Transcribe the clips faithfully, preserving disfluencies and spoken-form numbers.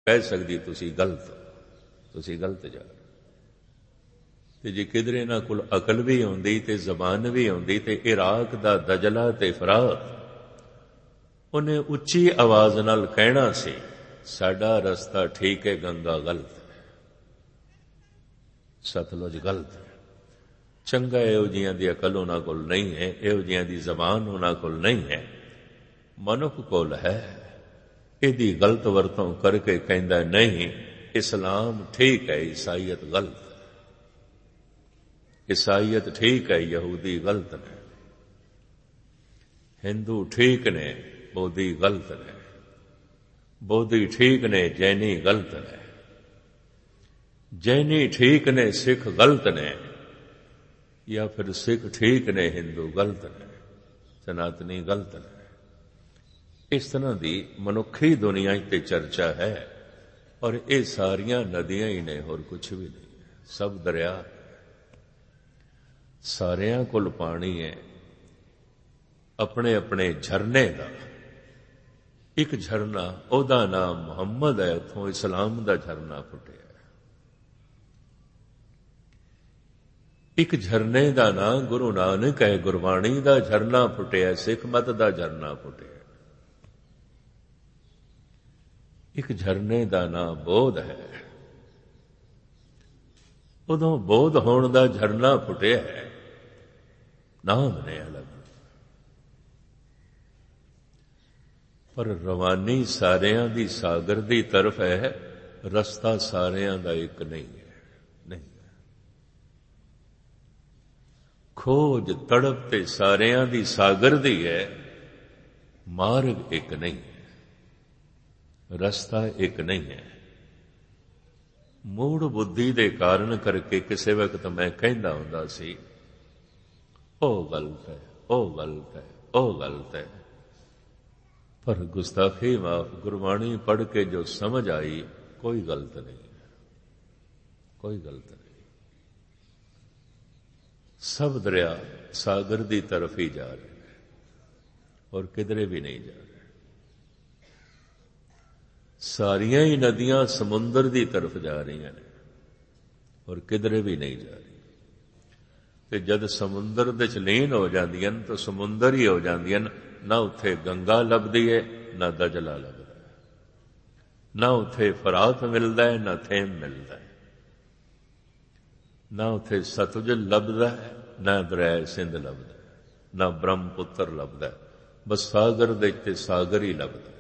ਕਹਿ ਸਕਦੀ ਤੁਸੀਂ ਗਲਤ ਤੁਸੀਂ ਗਲਤ ਜਾ ਰਹੇ। ਤੇ ਜੇ ਕਿਧਰੇ ਇਹਨਾਂ ਕੋਲ ਅਕਲ ਵੀ ਆਉਂਦੀ ਤੇ ਜ਼ਬਾਨ ਵੀ ਆਉਂਦੀ ਤੇ ਇਰਾਕ ਦਾ ਦਜਲਾ ਤੇ ਫਰਾਤ, ਉਹਨੇ ਉੱਚੀ ਆਵਾਜ਼ ਨਾਲ ਕਹਿਣਾ ਸੀ, ਸਾਡਾ ਰਸਤਾ ਠੀਕ ਹੈ, ਗੰਗਾ ਗਲਤ ਹੈ, ਸਤਲੁਜ ਗਲਤ ਹੈ। ਚੰਗਾ ਇਹੋ ਜਿਹੀਆਂ ਦੀ ਅਕਲ ਉਹਨਾਂ ਕੋਲ ਨਹੀਂ ਹੈ, ਇਹੋ ਜਿਹੀਆਂ ਦੀ ਜ਼ਬਾਨ ਉਹਨਾਂ ਕੋਲ ਨਹੀਂ ਹੈ, ਮਨੁੱਖ ਕੋਲ ਹੈ। ਇਹਦੀ ਗਲਤ ਵਰਤੋਂ ਕਰਕੇ ਕਹਿੰਦਾ ਨਹੀਂ ਇਸਲਾਮ ਠੀਕ ਹੈ, ਈਸਾਈਅਤ ਗਲਤ ਹੈ, ਈਸਾਈਅਤ ਠੀਕ ਹੈ, ਯਹੂਦੀ ਗਲਤ ਨੇ, ਹਿੰਦੂ ਠੀਕ ਨੇ, ਬੋਧੀ ਗਲਤ ਨੇ, ਬੋਧੀ ਠੀਕ ਨੇ, ਜੈਨੀ ਗਲਤ ਨੇ, ਜੈਨੀ ਠੀਕ ਨੇ, ਸਿੱਖ ਗਲਤ ਨੇ, ਜਾਂ ਫਿਰ ਸਿੱਖ ਠੀਕ ਨੇ, ਹਿੰਦੂ ਗਲਤ ਨੇ, ਸਨਾਤਨੀ ਗਲਤ ਨੇ। ਇਸ ਤਰ੍ਹਾਂ ਦੀ ਮਨੁੱਖੀ ਦੁਨੀਆ ਤੇ ਚਰਚਾ ਹੈ, ਔਰ ਇਹ ਸਾਰੀਆਂ ਨਦੀਆਂ ਹੀ ਨੇ, ਹੋਰ ਕੁਛ ਵੀ ਨਹੀਂ ਹੈ, ਸਭ ਦਰਿਆ ਹੈ, ਸਾਰਿਆਂ ਕੋਲ ਪਾਣੀ ਹੈ, ਆਪਣੇ ਆਪਣੇ ਝਰਨੇ ਦਾ। ਇੱਕ ਝਰਨਾ, ਉਹਦਾ ਨਾਮ ਮੁਹੰਮਦ ਹੈ, ਉੱਥੋਂ ਇਸਲਾਮ ਦਾ ਝਰਨਾ ਫੁੱਟਿਆ। ਇੱਕ ਝਰਨੇ ਦਾ ਨਾਮ ਗੁਰੂ ਨਾਨਕ ਹੈ, ਗੁਰਬਾਣੀ ਦਾ ਝਰਨਾ ਫੁੱਟਿਆ, ਸਿੱਖ ਮਤ ਦਾ ਝਰਨਾ ਫੁੱਟਿਆ। ਇੱਕ ਝਰਨੇ ਦਾ ਨਾਮ ਬੋਧ ਹੈ, ਉਦੋਂ ਬੋਧ ਹੋਣ ਦਾ ਝਰਨਾ ਫੁੱਟਿਆ ਹੈ, ਨਾਮ ਨੇ ਅਲੱਗ, ਪਰ ਰਵਾਨੀ ਸਾਰਿਆਂ ਦੀ ਸਾਗਰ ਦੀ ਤਰਫ ਹੈ, ਰਸਤਾ ਸਾਰਿਆਂ ਦਾ ਇੱਕ ਨਹੀਂ ਹੈ, ਨਹੀਂ ਹੈ। ਖੋਜ ਤੜਪ ਤੇ ਸਾਰਿਆਂ ਦੀ ਸਾਗਰ ਦੀ ਹੈ, ਮਾਰਗ ਇੱਕ ਨਹੀਂ ਹੈ, ਰਸਤਾ ਇੱਕ ਨਹੀਂ ਹੈ। ਮੂੜ ਬੁੱਧੀ ਦੇ ਕਾਰਨ ਕਰਕੇ ਕਿਸੇ ਵਕਤ ਮੈਂ ਕਹਿੰਦਾ ਹੁੰਦਾ ਸੀ, ਉਹ ਗਲਤ ਹੈ, ਉਹ ਗਲਤ ਹੈ, ਉਹ ਗਲਤ ਹੈ, ਪਰ ਗੁਸਤਾਖੀ ਮਾਫ, ਗੁਰਬਾਣੀ ਪੜ੍ਹ ਕੇ ਜੋ ਸਮਝ ਆਈ, ਕੋਈ ਗਲਤ ਨਹੀਂ ਹੈ, ਕੋਈ ਗਲਤ ਨਹੀਂ। ਸਭ ਦਰਿਆ ਸਾਗਰ ਦੀ ਤਰਫ ਹੀ ਜਾ ਰਹੇ ਨੇ, ਔਰ ਕਿਧਰੇ ਵੀ ਨਹੀਂ ਜਾ ਰਹੇ। ਸਾਰੀਆਂ ਹੀ ਨਦੀਆਂ ਸਮੁੰਦਰ ਦੀ ਤਰਫ ਜਾ ਰਹੀਆਂ ਨੇ, ਔਰ ਕਿਧਰੇ ਵੀ ਨਹੀਂ ਜਾ ਰਹੀ। ਤੇ ਜਦ ਸਮੁੰਦਰ ਦੇ ਚ ਲੀਨ ਹੋ ਜਾਂਦੀਆਂ ਨੇ ਤਾਂ ਸਮੁੰਦਰ ਹੀ ਹੋ ਜਾਂਦੀਆਂ ਨੇ, ਨਾ ਉੱਥੇ ਗੰਗਾ ਲੱਭਦੀ ਹੈ, ਨਾ ਦਜਲਾ ਲੱਭਦਾ ਹੈ, ਨਾ ਉੱਥੇ ਫਰਾਤ ਮਿਲਦਾ ਹੈ, ਨਾ ਥੇਮ ਮਿਲਦਾ ਹੈ, ਨਾ ਉੱਥੇ ਸਤਲੁਜ ਲੱਭਦਾ ਹੈ, ਨਾ ਦਰਿਆ ਸਿੰਧ ਲੱਭਦਾ ਹੈ, ਨਾ ਬ੍ਰਹਮਪੁੱਤਰ ਲੱਭਦਾ, ਬਸ ਸਾਗਰ ਦੇ ਤੇ ਸਾਗਰ ਹੀ ਲੱਭਦਾ।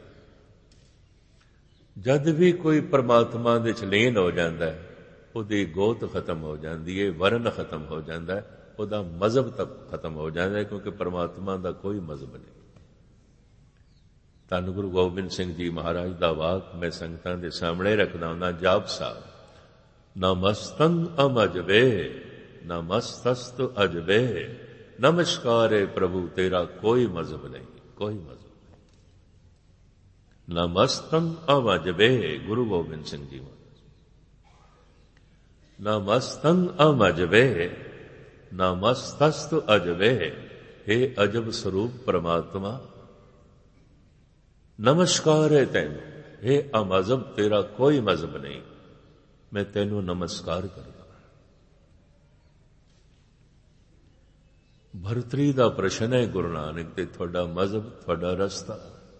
ਜਦ ਵੀ ਕੋਈ ਪਰਮਾਤਮਾ ਦੇ ਚ ਲੀਨ ਹੋ ਜਾਂਦਾ ਹੈ, ਉਹਦੀ ਗੋਤ ਖਤਮ ਹੋ ਜਾਂਦੀ ਹੈ, ਵਰਨ ਖਤਮ ਹੋ ਜਾਂਦਾ ਹੈ, ਉਹਦਾ ਮਜ਼ਹਬ ਤੱਕ ਖਤਮ ਹੋ ਜਾਂਦਾ ਹੈ, ਕਿਉਂਕਿ ਪਰਮਾਤਮਾ ਦਾ ਕੋਈ ਮਜ਼ਹਬ ਨਹੀਂ। ਧੰਨ ਗੁਰੂ ਗੋਬਿੰਦ ਸਿੰਘ ਜੀ ਮਹਾਰਾਜ ਦਾ ਵਾਕ ਮੈਂ ਸੰਗਤਾਂ ਦੇ ਸਾਹਮਣੇ ਰੱਖਦਾ ਹੁੰਦਾ, ਜਾਪ ਸਾਹਿਬ, ਨਮਸਤੰ ਅਮਜਵੇ ਨਮਸਤਸਤ ਅਜਵੇ, ਨਮਸਕਾਰੇ ਪ੍ਰਭੂ ਤੇਰਾ ਕੋਈ ਮਜ਼ਹਬ ਨਹੀਂ, ਕੋਈ ਮਜ਼ਹਬ। ਨਮਸਤੰ ਅਮਜਵੇ, ਗੁਰੂ ਗੋਬਿੰਦ ਸਿੰਘ ਜੀ ਮਹਾਰਾਜ, ਨਮਸਤੰ ਅਮਜਵੇ ਨਮਸਤਸਤ ਅਜਵੇ, ਹੇ ਅਜਬ ਸਰੂਪ ਪਰਮਾਤਮਾ, ਨਮਸਕਾਰ ਹੈ ਤੈਨੂੰ, ਹੇ ਅਮਜ਼ਹਬ, ਤੇਰਾ ਕੋਈ ਮਜ਼ਹਬ ਨਹੀਂ, ਮੈਂ ਤੈਨੂੰ ਨਮਸਕਾਰ ਕਰਦਾ। ਭਰਤਰੀ ਦਾ ਪ੍ਰਸ਼ਨ ਹੈ ਗੁਰੂ ਨਾਨਕ ਤੇ, ਤੁਹਾਡਾ ਮਜ਼ਹਬ, ਤੁਹਾਡਾ ਰਸਤਾ,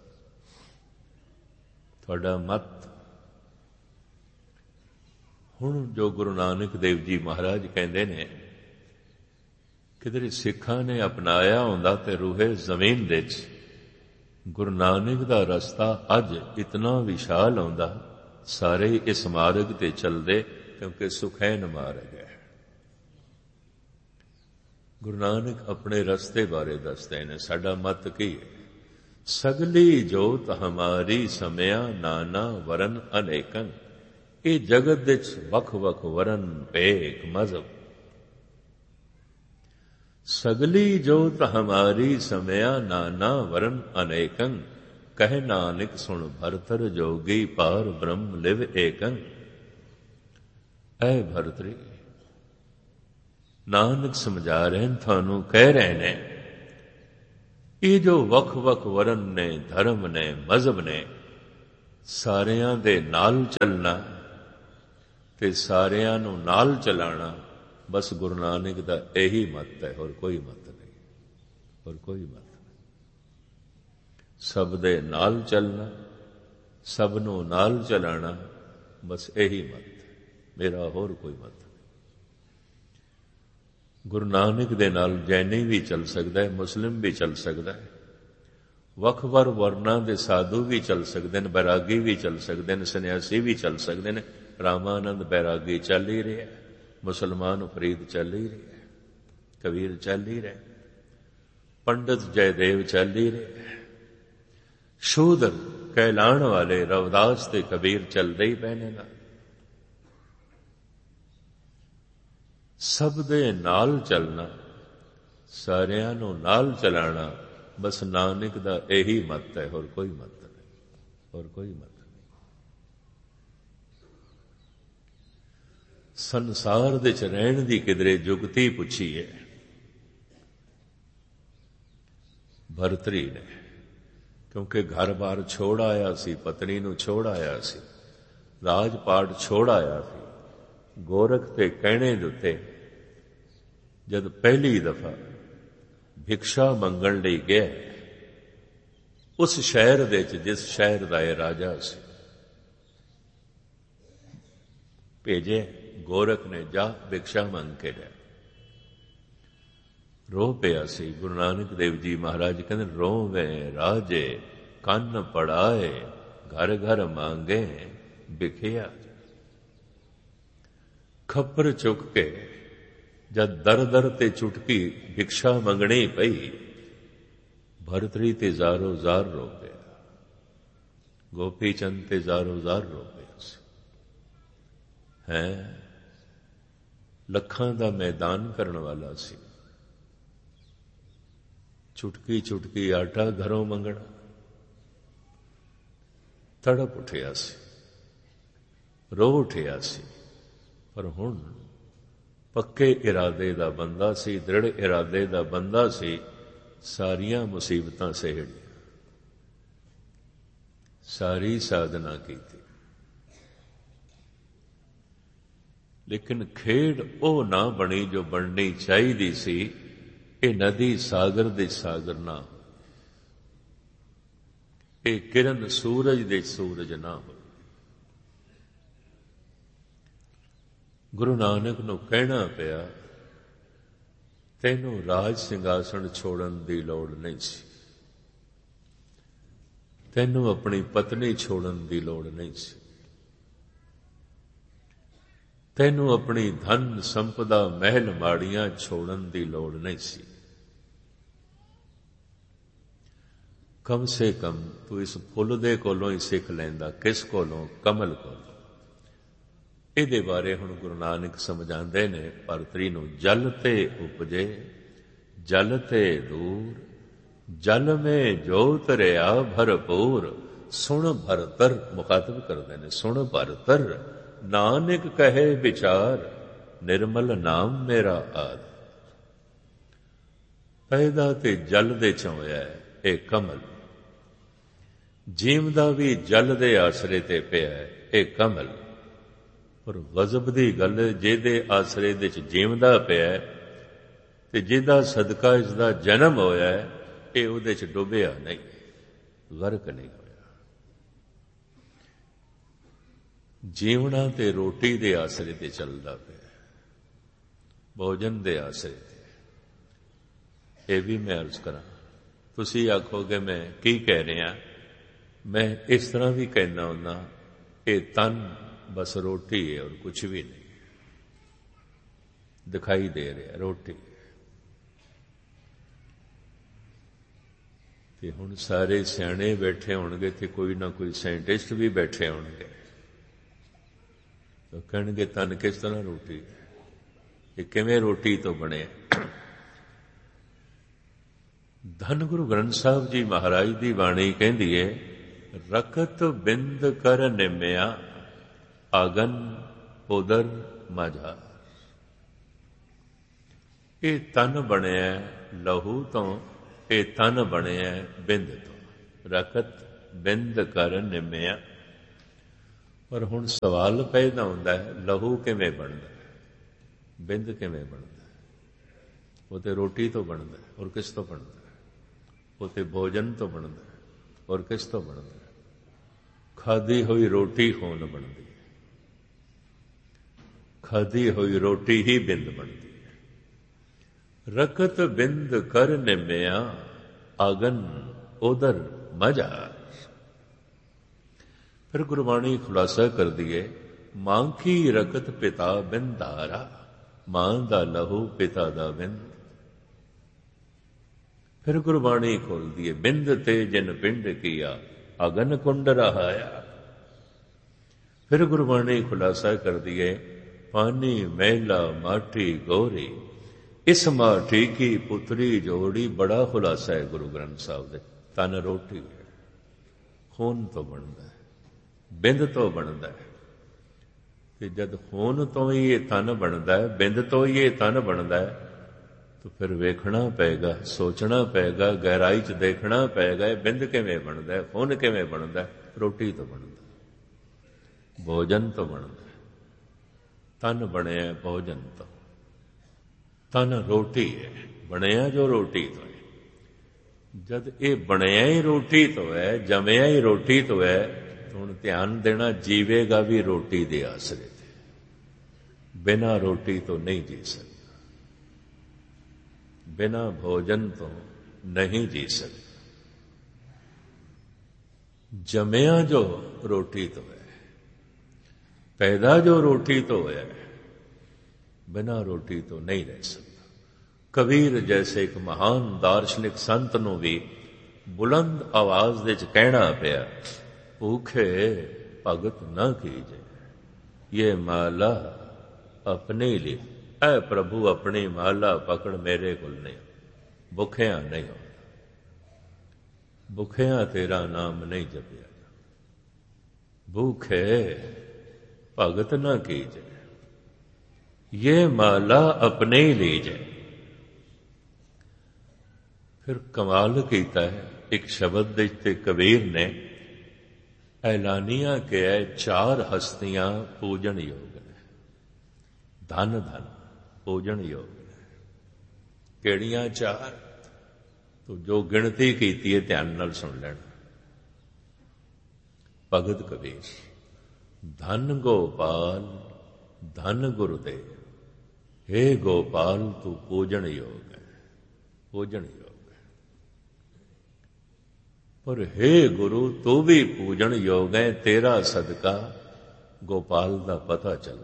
ਤੁਹਾਡਾ ਮਤ। ਹੁਣ ਜੋ ਗੁਰੂ ਨਾਨਕ ਦੇਵ ਜੀ ਮਹਾਰਾਜ ਕਹਿੰਦੇ ਨੇ, ਕਿਧਰੇ ਸਿੱਖਾਂ ਨੇ ਅਪਣਾਇਆ ਹੁੰਦਾ ਤੇ ਰੂਹੇ ਜ਼ਮੀਨ ਦੇ ਚ ਗੁਰੂ ਨਾਨਕ ਦਾ ਰਸਤਾ ਅੱਜ ਇਤਨਾ ਵਿਸ਼ਾਲ ਆਉਂਦਾ, ਸਾਰੇ ਇਸ ਮਾਰਗ ਤੇ ਚੱਲਦੇ, ਕਿਉਂਕਿ ਸੁਖੈਨ ਮਾਰਗ ਹੈ। ਗੁਰੂ ਨਾਨਕ ਆਪਣੇ ਰਸਤੇ ਬਾਰੇ ਦੱਸਦੇ ਨੇ, ਸਾਡਾ ਮਤ ਕੀ ਹੈ? ਸਗਲੀ ਜੋਤ ਹਮਾਰੀ ਸਮਿਆ ਨਾਨਾ ਵਰਨ ਅਨੇਕਨ, ਇਹ ਜਗਤ ਵਿੱਚ ਵੱਖ ਵੱਖ ਵਰਨ ਭੇਖ ਮਜ਼ਹਬ। ਸਗਲੀ ਜੋਤ ਹਮਾਰੀ ਸਮਿਆ ਨਾਨਾ ਵਰਨ ਅਨੇਕਨ, ਕਹਿ ਨਾਨਕ ਸੁਣ ਭਰਤਰ ਜੋਗੀ ਪਾਰ ਬ੍ਰਹਮ ਲਿਵ ਏਕੰ। ਐ ਭਰਤਰੀ, ਨਾਨਕ ਸਮਝਾ ਰਹੇ ਨੇ ਤੁਹਾਨੂੰ, ਕਹਿ ਰਹੇ ਨੇ, ਇਹ ਜੋ ਵੱਖ ਵੱਖ ਵਰਨ ਨੇ, ਧਰਮ ਨੇ, ਮਜ਼ਹਬ ਨੇ, ਸਾਰਿਆਂ ਦੇ ਨਾਲ ਚੱਲਣਾ ਤੇ ਸਾਰਿਆਂ ਨੂੰ ਨਾਲ ਚਲਾਣਾ, ਬਸ ਗੁਰੂ ਨਾਨਕ ਦਾ ਇਹੀ ਮਤ ਹੈ, ਹੋਰ ਕੋਈ ਮਤ ਨਹੀਂ, ਹੋਰ ਕੋਈ ਮਤ ਨਹੀਂ। ਸਭ ਦੇ ਨਾਲ ਚੱਲਣਾ, ਸਭ ਨੂੰ ਨਾਲ ਚਲਾਣਾ, ਬਸ ਇਹੀ ਮਤ ਹੈ ਮੇਰਾ, ਹੋਰ ਕੋਈ ਮਤ ਨਹੀਂ। ਗੁਰੂ ਨਾਨਕ ਦੇ ਨਾਲ ਜੈਨੀ ਵੀ ਚੱਲ ਸਕਦਾ ਹੈ, ਮੁਸਲਿਮ ਵੀ ਚੱਲ ਸਕਦਾ ਹੈ, ਵੱਖ-ਵੱਖ ਵਰਨਾਂ ਦੇ ਸਾਧੂ ਵੀ ਚੱਲ ਸਕਦੇ ਨੇ, ਬੈਰਾਗੀ ਵੀ ਚੱਲ ਸਕਦੇ ਨੇ, ਸੰਨਿਆਸੀ ਵੀ ਚੱਲ ਸਕਦੇ ਨੇ। ਰਾਮਾਨੰਦ ਬੈਰਾਗੀ ਚੱਲ ਹੀ ਰਿਹਾ, ਮੁਸਲਮਾਨ ਫਰੀਦ ਚੱਲ ਹੀ ਰਿਹਾ, ਕਬੀਰ ਚੱਲ ਹੀ ਰਿਹਾ, ਪੰਡਤ ਜੈਦੇਵ ਚੱਲ ਹੀ ਰਿਹਾ, ਸ਼ੂਦਰ ਕਹਿਲਾਣ ਵਾਲੇ ਰਵਿਦਾਸ ਤੇ ਕਬੀਰ ਚੱਲਦੇ ਹੀ ਪਏ ਨੇ ਨਾਲ। ਸਭ ਦੇ ਨਾਲ ਚੱਲਣਾ, ਸਾਰਿਆਂ ਨੂੰ ਨਾਲ ਚਲਾਣਾ, ਬਸ ਨਾਨਕ ਦਾ ਇਹੀ ਮਤ ਹੈ, ਹੋਰ ਕੋਈ ਮਤ ਨਹੀਂ, ਹੋਰ ਕੋਈ ਮਤ ਨਹੀਂ। ਸੰਸਾਰ ਦੇ ਚ ਰਹਿਣ ਦੀ ਕਿਧਰੇ ਜੁਗਤੀ ਪੁੱਛੀ ਹੈ ਭਰਤਰੀ ਨੇ, ਕਿਉਂਕਿ ਘਰ-ਬਾਰ ਛੋੜ ਆਇਆ ਸੀ, ਪਤਨੀ ਨੂੰ ਛੋੜ ਆਇਆ ਸੀ, ਰਾਜ-ਪਾਟ ਛੋੜ ਆਇਆ ਸੀ। ਗੋਰਖ ਦੇ ਕਹਿਣੇ ਦੇ ਉੱਤੇ ਜਦ ਪਹਿਲੀ ਦਫਾ ਭਿਕਸ਼ਾ ਮੰਗਣ ਲਈ ਗਿਆ ਉਸ ਸ਼ਹਿਰ ਦੇ ਵਿੱਚ, ਜਿਸ ਸ਼ਹਿਰ ਦਾ ਇਹ ਰਾਜਾ ਸੀ, ਭੇਜੇ ਗੋਰਖ ਨੇ, ਜਾ ਭਿਕਸ਼ਾ ਮੰਗ ਕੇ ਲਿਆ। ਰੋ ਪਿਆ ਸੀ। ਗੁਰੂ ਨਾਨਕ ਦੇਵ ਜੀ ਮਹਾਰਾਜ ਕਹਿੰਦੇ, ਰੋਵੇਂ ਰਾਜੇ ਕੰਨ ਪੜਾਏ, ਘਰ ਘਰ ਮੰਗੇ ਭਿਖਿਆ। ਖੱਪਰ ਚੁੱਕ ਕੇ ਜਦ ਦਰ ਦਰ ਤੇ ਚੁਟਕੀ ਭਿਕਸ਼ਾ ਮੰਗਣੀ ਪਈ, ਭਰਤਰੀ ਤੇ ਜ਼ਾਰੋ ਜ਼ਾਰ ਰੋ ਪਿਆ, ਗੋਪੀ ਚੰਦ ਤੇ ਜ਼ਾਰੋ ਜ਼ਾਰ ਰੋ ਪਿਆ ਸੀ। ਹੈ ਲੱਖਾਂ ਦਾ ਮੈਦਾਨ ਕਰਨ ਵਾਲਾ ਸੀ, ਚੁਟਕੀ ਚੁਟਕੀ ਆਟਾ ਘਰੋਂ ਮੰਗਣਾ, ਤੜਪ ਉੱਠਿਆ ਸੀ, ਰੋ ਉੱਠਿਆ ਸੀ। ਪਰ ਹੁਣ ਪੱਕੇ ਇਰਾਦੇ ਦਾ ਬੰਦਾ ਸੀ, ਦ੍ਰਿੜ ਇਰਾਦੇ ਦਾ ਬੰਦਾ ਸੀ, ਸਾਰੀਆਂ ਮੁਸੀਬਤਾਂ ਸਹਿੜੀਆਂ, ਸਾਰੀ ਸਾਧਨਾ ਕੀਤੀ, ਲੇਕਿਨ ਖੇਡ ਉਹ ਨਾ ਬਣੀ ਜੋ ਬਣਨੀ ਚਾਹੀਦੀ ਸੀ। ਇਹ ਨਦੀ ਸਾਗਰ ਦੇ ਸਾਗਰ ਨਾ, ਇਹ ਕਿਰਨ ਸੂਰਜ ਦੇ ਸੂਰਜ ਨਾ ਹੋ। ਗੁਰੂ ਨਾਨਕ ਨੂੰ ਕਹਿਣਾ ਪਿਆ, ਤੈਨੂੰ ਰਾਜ ਸਿੰਘਾਸਣ ਛੋੜਨ ਦੀ ਲੋੜ ਨਹੀਂ ਸੀ, ਤੈਨੂੰ ਆਪਣੀ ਪਤਨੀ ਛੋੜਨ ਦੀ ਲੋੜ ਨਹੀਂ ਸੀ, ਤੈਨੂੰ ਆਪਣੀ ਧਨ ਸੰਪਦਾ ਮਹਿਲ ਮਾੜੀਆਂ ਛੋੜਨ ਦੀ ਲੋੜ ਨਹੀਂ ਸੀ। ਕਮ ਸੇ ਕਮ ਤੂੰ ਇਸ ਫੁੱਲ ਦੇ ਕੋਲੋਂ ਹੀ ਸਿੱਖ ਲੈਂਦਾ। ਕਿਸ ਕੋਲੋਂ? ਕਮਲ ਕੋਲੋਂ। ਇਹਦੇ ਬਾਰੇ ਹੁਣ ਗੁਰੂ ਨਾਨਕ ਸਮਝਾਉਂਦੇ ਨੇ ਭਰਤਰੀ ਨੂੰ, ਜਲ ਤੇ ਉਪਜੇ ਜਲ ਤੇ ਦੂਰ, ਜਲ ਮੇ ਜੋਤ ਰਿਆ ਭਰਪੂਰ। ਸੁਣ ਭਰਤਰ, ਮੁਖਾਤਬ ਕਰਦੇ ਨੇ, ਸੁਣ ਭਰਤਰ ਨਾਨਕ ਕਹੇ ਵਿਚਾਰ, ਨਿਰਮਲ ਨਾਮ ਮੇਰਾ ਆਦ। ਪੈਦਾ ਤੇ ਜਲ ਦੇ ਚੋਂ ਹੋਇਆ ਇਹ ਕਮਲ, ਜੀਵਦਾ ਵੀ ਜਲ ਦੇ ਆਸਰੇ ਤੇ ਪਿਆ ਇਹ ਕਮਲ। ਪਰ ਗਜ਼ਬ ਦੀ ਗੱਲ, ਜਿਹਦੇ ਆਸਰੇ ਦੇ ਚ ਜੀਵਦਾ ਪਿਆ ਤੇ ਜਿਹਦਾ ਸਦਕਾ ਇਸ ਦਾ ਜਨਮ ਹੋਇਆ, ਇਹ ਉਹਦੇ ਚ ਡੁੱਬਿਆ ਨਹੀਂ, ਗਰਕ ਨਹੀਂ ਹੋਇਆ। ਜੀਵਣਾ ਤੇ ਰੋਟੀ ਦੇ ਆਸਰੇ ਤੇ ਚੱਲਦਾ ਪਿਆ, ਭੋਜਨ ਦੇ ਆਸਰੇ ਤੇ। ਇਹ ਵੀ ਮੈਂ ਅਰਜ਼ ਕਰਾਂ, ਤੁਸੀਂ ਆਖੋਗੇ ਮੈਂ ਕੀ ਕਹਿ ਰਿਹਾ, ਮੈਂ ਇਸ ਤਰ੍ਹਾਂ ਵੀ ਕਹਿੰਦਾ ਹੁੰਦਾ, ਇਹ ਤਨ ਬਸ ਰੋਟੀ ਹੈ ਔਰ ਕੁਛ ਵੀ ਨਹੀਂ ਦਿਖਾਈ ਦੇ ਰਿਹਾ, ਰੋਟੀ। ਤੇ ਹੁਣ ਸਾਰੇ ਸਿਆਣੇ ਬੈਠੇ ਹੋਣਗੇ ਤੇ ਕੋਈ ਨਾ ਕੋਈ ਸਾਇੰਟਿਸਟ ਵੀ ਬੈਠੇ ਹੋਣਗੇ, ਉਹ ਕਹਿਣਗੇ ਤਨ ਕਿਸ ਤਰ੍ਹਾਂ ਰੋਟੀ, ਇਹ ਕਿਵੇਂ ਰੋਟੀ ਤੋਂ ਬਣਿਆ। ਧੰਨ ਗੁਰੂ ਗ੍ਰੰਥ ਸਾਹਿਬ ਜੀ ਮਹਾਰਾਜ ਦੀ ਬਾਣੀ ਕਹਿੰਦੀ ਹੈ, ਰਕਤ ਬਿੰਦ ਕਰ ਨਿਮਿਆ ਆਗਨ ਉਦਰ ਮਾਝਾ। ਇਹ ਤਨ ਬਣਿਆ ਲਹੂ ਤੋਂ, ਇਹ ਤਨ ਬਣਿਆ ਬਿੰਦ ਤੋਂ। ਰਕਤ ਬਿੰਦ ਕਰ ਨਿਮਿਆ ਪਰ ਹੁਣ ਸਵਾਲ ਪੈਦਾ ਹੁੰਦਾ ਹੈ, ਲਹੂ ਕਿਵੇਂ ਬਣਦਾ, ਬਿੰਦ ਕਿਵੇਂ ਬਣਦਾ? ਉਹ ਤੇ ਰੋਟੀ ਤੋਂ ਬਣਦਾ, ਔਰ ਕਿਸ ਤੋਂ ਬਣਦਾ? ਉਹ ਤੇ ਭੋਜਨ ਤੋਂ ਬਣਦਾ, ਔਰ ਕਿਸ ਤੋਂ ਬਣਦਾ? ਖਾਧੀ ਹੋਈ ਰੋਟੀ ਹੋਣ ਬਣਦੀ ਹੈ, ਖਾਧੀ ਹੋਈ ਰੋਟੀ ਹੀ ਬਿੰਦ ਬਣਦੀ ਹੈ। ਰਕਤ ਬਿੰਦ ਕਰ ਨਿਮਿਆ, ਆਗਨ ਉਦਰ ਮਜਾ। ਫਿਰ ਗੁਰਬਾਣੀ ਖੁਲਾਸਾ ਕਰਦੀ ਹੈ, ਮਾਂ ਕੀ ਰਕਤ ਪਿਤਾ ਬਿੰਦਾਰਾ, ਮਾਂ ਦਾ ਲਹੂ ਪਿਤਾ ਦਾ ਬਿੰਦ। ਫਿਰ ਗੁਰਬਾਣੀ ਖੋਲਦੀ ਹੈ, ਬਿੰਦ ਤੇ ਜਿਨ ਪਿੰਡ ਕੀਆ, ਅਗਨ ਕੁੰਡ ਰਹਾਇਆ। ਫਿਰ ਗੁਰਬਾਣੀ ਖੁਲਾਸਾ ਕਰਦੀ ਹੈ, ਪਾਣੀ ਮਹਿਲਾ ਮਾਟੀ ਗੋਰੀ, ਇਸ ਮਾਟੀ ਕੀ ਪੁੱਤਰੀ ਜੋੜੀ। ਬੜਾ ਖੁਲਾਸਾ ਹੈ ਗੁਰੂ ਗ੍ਰੰਥ ਸਾਹਿਬ ਦੇ। ਤਨ ਰੋਟੀ ਹੈ, ਖੂਨ ਤੋਂ ਬਣਦਾ ਹੈ, ਬਿੰਦ ਤੋਂ ਬਣਦਾ ਹੈ। ਤੇ ਜਦ ਖੂਨ ਤੋਂ ਹੀ ਇਹ ਤਨ ਬਣਦਾ ਹੈ, ਬਿੰਦ ਤੋਂ ਹੀ ਇਹ ਤਨ ਬਣਦਾ ਹੈ, ਤਾਂ ਫਿਰ ਵੇਖਣਾ ਪਏਗਾ, ਸੋਚਣਾ ਪਏਗਾ, ਗਹਿਰਾਈ 'ਚ ਦੇਖਣਾ ਪਏਗਾ, ਇਹ ਬਿੰਦ ਕਿਵੇਂ ਬਣਦਾ ਹੈ, ਖੂਨ ਕਿਵੇਂ ਬਣਦਾ ਹੈ? ਰੋਟੀ ਤੋਂ ਬਣਦਾ, ਭੋਜਨ ਤੋਂ ਬਣਦਾ। ਤਨ ਬਣਿਆ ਭੋਜਨ ਤੋਂ, ਤਨ ਰੋਟੀ ਹੈ, ਬਣਿਆ ਜੋ ਰੋਟੀ ਤੋਂ ਹੈ। ਜਦ ਇਹ ਬਣਿਆ ਹੀ ਰੋਟੀ ਤੋਂ ਹੈ, ਜੰਮਿਆ ਹੀ ਰੋਟੀ ਤੋਂ ਹੈ, ਤਾਂ ਹੁਣ ਧਿਆਨ ਦੇਣਾ, ਜੀਵੇਗਾ ਵੀ ਰੋਟੀ ਦੇ ਆਸਰੇ ਤੇ, ਬਿਨਾਂ ਰੋਟੀ ਤੋਂ ਨਹੀਂ ਜੀ ਸਕਦਾ, ਬਿਨਾਂ ਭੋਜਨ ਤੋਂ ਨਹੀਂ ਜੀ ਸਕਦਾ। ਜੰਮਿਆ ਜੋ ਰੋਟੀ ਤੋਂ ਹੈ, ਪੈਦਾ ਜੋ ਰੋਟੀ ਤੋਂ ਹੋਇਆ ਹੈ, ਬਿਨਾਂ ਰੋਟੀ ਤੋਂ ਨਹੀਂ ਰਹਿ ਸਕਦਾ। ਕਬੀਰ ਜੈਸੇ ਇੱਕ ਮਹਾਨ ਦਾਰਸ਼ਨਿਕ ਸੰਤ ਨੂੰ ਵੀ ਬੁਲੰਦ ਆਵਾਜ਼ ਵਿੱਚ ਕਹਿਣਾ ਪਿਆ, ਭੂਖੇ ਭਗਤ ਨਾ ਕੀਜੇ, ਇਹ ਮਾਲਾ ਆਪਣੇ ਲਈ। ਐ ਪ੍ਰਭੂ ਆਪਣੀ ਮਾਲਾ ਪਕੜ, ਮੇਰੇ ਕੋਲ ਨਹੀਂ, ਭੁੱਖਿਆਂ ਨਹੀਂ ਹੋ, ਭੁੱਖਿਆਂ ਤੇਰਾ ਨਾਮ ਨਹੀਂ ਜਪਿਆ। ਭੂਖੇ ਭਗਤ ਨਾ ਕੀਜੇ, ਇਹ ਮਾਲਾ ਆਪਣੇ ਹੀ ਲੀਜੇ। ਫਿਰ ਕਮਾਲ ਕੀਤਾ ਹੈ, ਇੱਕ ਸ਼ਬਦ ਦੇ ਤੇ ਕਬੀਰ ਨੇ ਐਲਾਨੀਆਂ ਕਿਹਾ, ਚਾਰ ਹਸਤੀਆਂ ਪੂਜਣ ਯੋਗ ਨੇ, ਧਨ ਧਨ ਪੂਜਣ ਯੋਗ ਨੇ। ਕਿਹੜੀਆਂ ਚਾਰ? ਤੋ ਜੋ ਗਿਣਤੀ ਕੀਤੀ ਹੈ ਧਿਆਨ ਨਾਲ ਸੁਣ ਲੈਣਾ। ਭਗਤ ਕਬੀਰ, ਧਨ ਗੋਪਾਲ ਧਨ ਗੁਰਦੇਵ, हे ਗੋਪਾਲ ਤੂੰ ਪੂਜਣ ਯੋਗ ਹੈ, ਪੂਜਣ ਯੋਗ ਹੈ। ਪਰ हे ਗੁਰੂ ਤੂੰ ਵੀ ਪੂਜਣ ਯੋਗ ਹੈ, ਤੇਰਾ ਸਦਕਾ ਗੋਪਾਲ ਦਾ ਪਤਾ ਚੱਲਦਾ,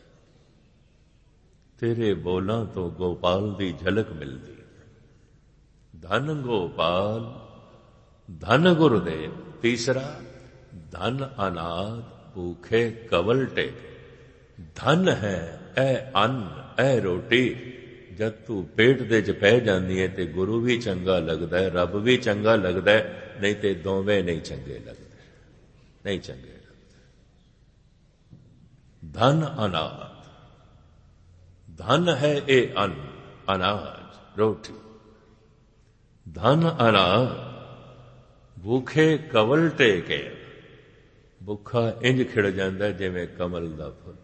ਤੇਰੇ ਬੋਲਾਂ ਤੋਂ ਗੋਪਾਲ ਦੀ ਝਲਕ ਮਿਲਦੀ। ਧਨ ਗੋਪਾਲ ਧਨ ਗੁਰਦੇਵ। ਤੀਸਰਾ, ਧਨ ਅਨਾਦ ਭੂਖੇ ਕਵਲ ਟੇਕੇ। ਧਨ ਹੈ ਐ ਅੰਨ, ਐ ਰੋਟੀ। ਜਦ ਤੂੰ ਪੇਟ ਦੇ ਚ ਪੈ ਜਾਂਦੀ ਹੈ ਤੇ ਗੁਰੂ ਵੀ ਚੰਗਾ ਲੱਗਦਾ ਹੈ, ਰੱਬ ਵੀ ਚੰਗਾ ਲੱਗਦਾ ਹੈ, ਨਹੀਂ ਤੇ ਦੋਵੇਂ ਨਹੀਂ ਚੰਗੇ ਲੱਗਦੇ, ਨਹੀਂ ਚੰਗੇ ਲੱਗਦੇ। ਧਨ ਅਨਾਦ, ਧਨ ਹੈ ਇਹ ਅੰਨ, ਅਨਾਜ ਰੋਟੀ। ਧਨ ਅਨਾਦ ਭੂਖੇ ਕਵਲ ਟੇਕੇ। ਭੁੱਖਾ ਇੰਜ ਖਿੜ ਜਾਂਦਾ ਜਿਵੇਂ ਕਮਲ ਦਾ ਫੁੱਲ।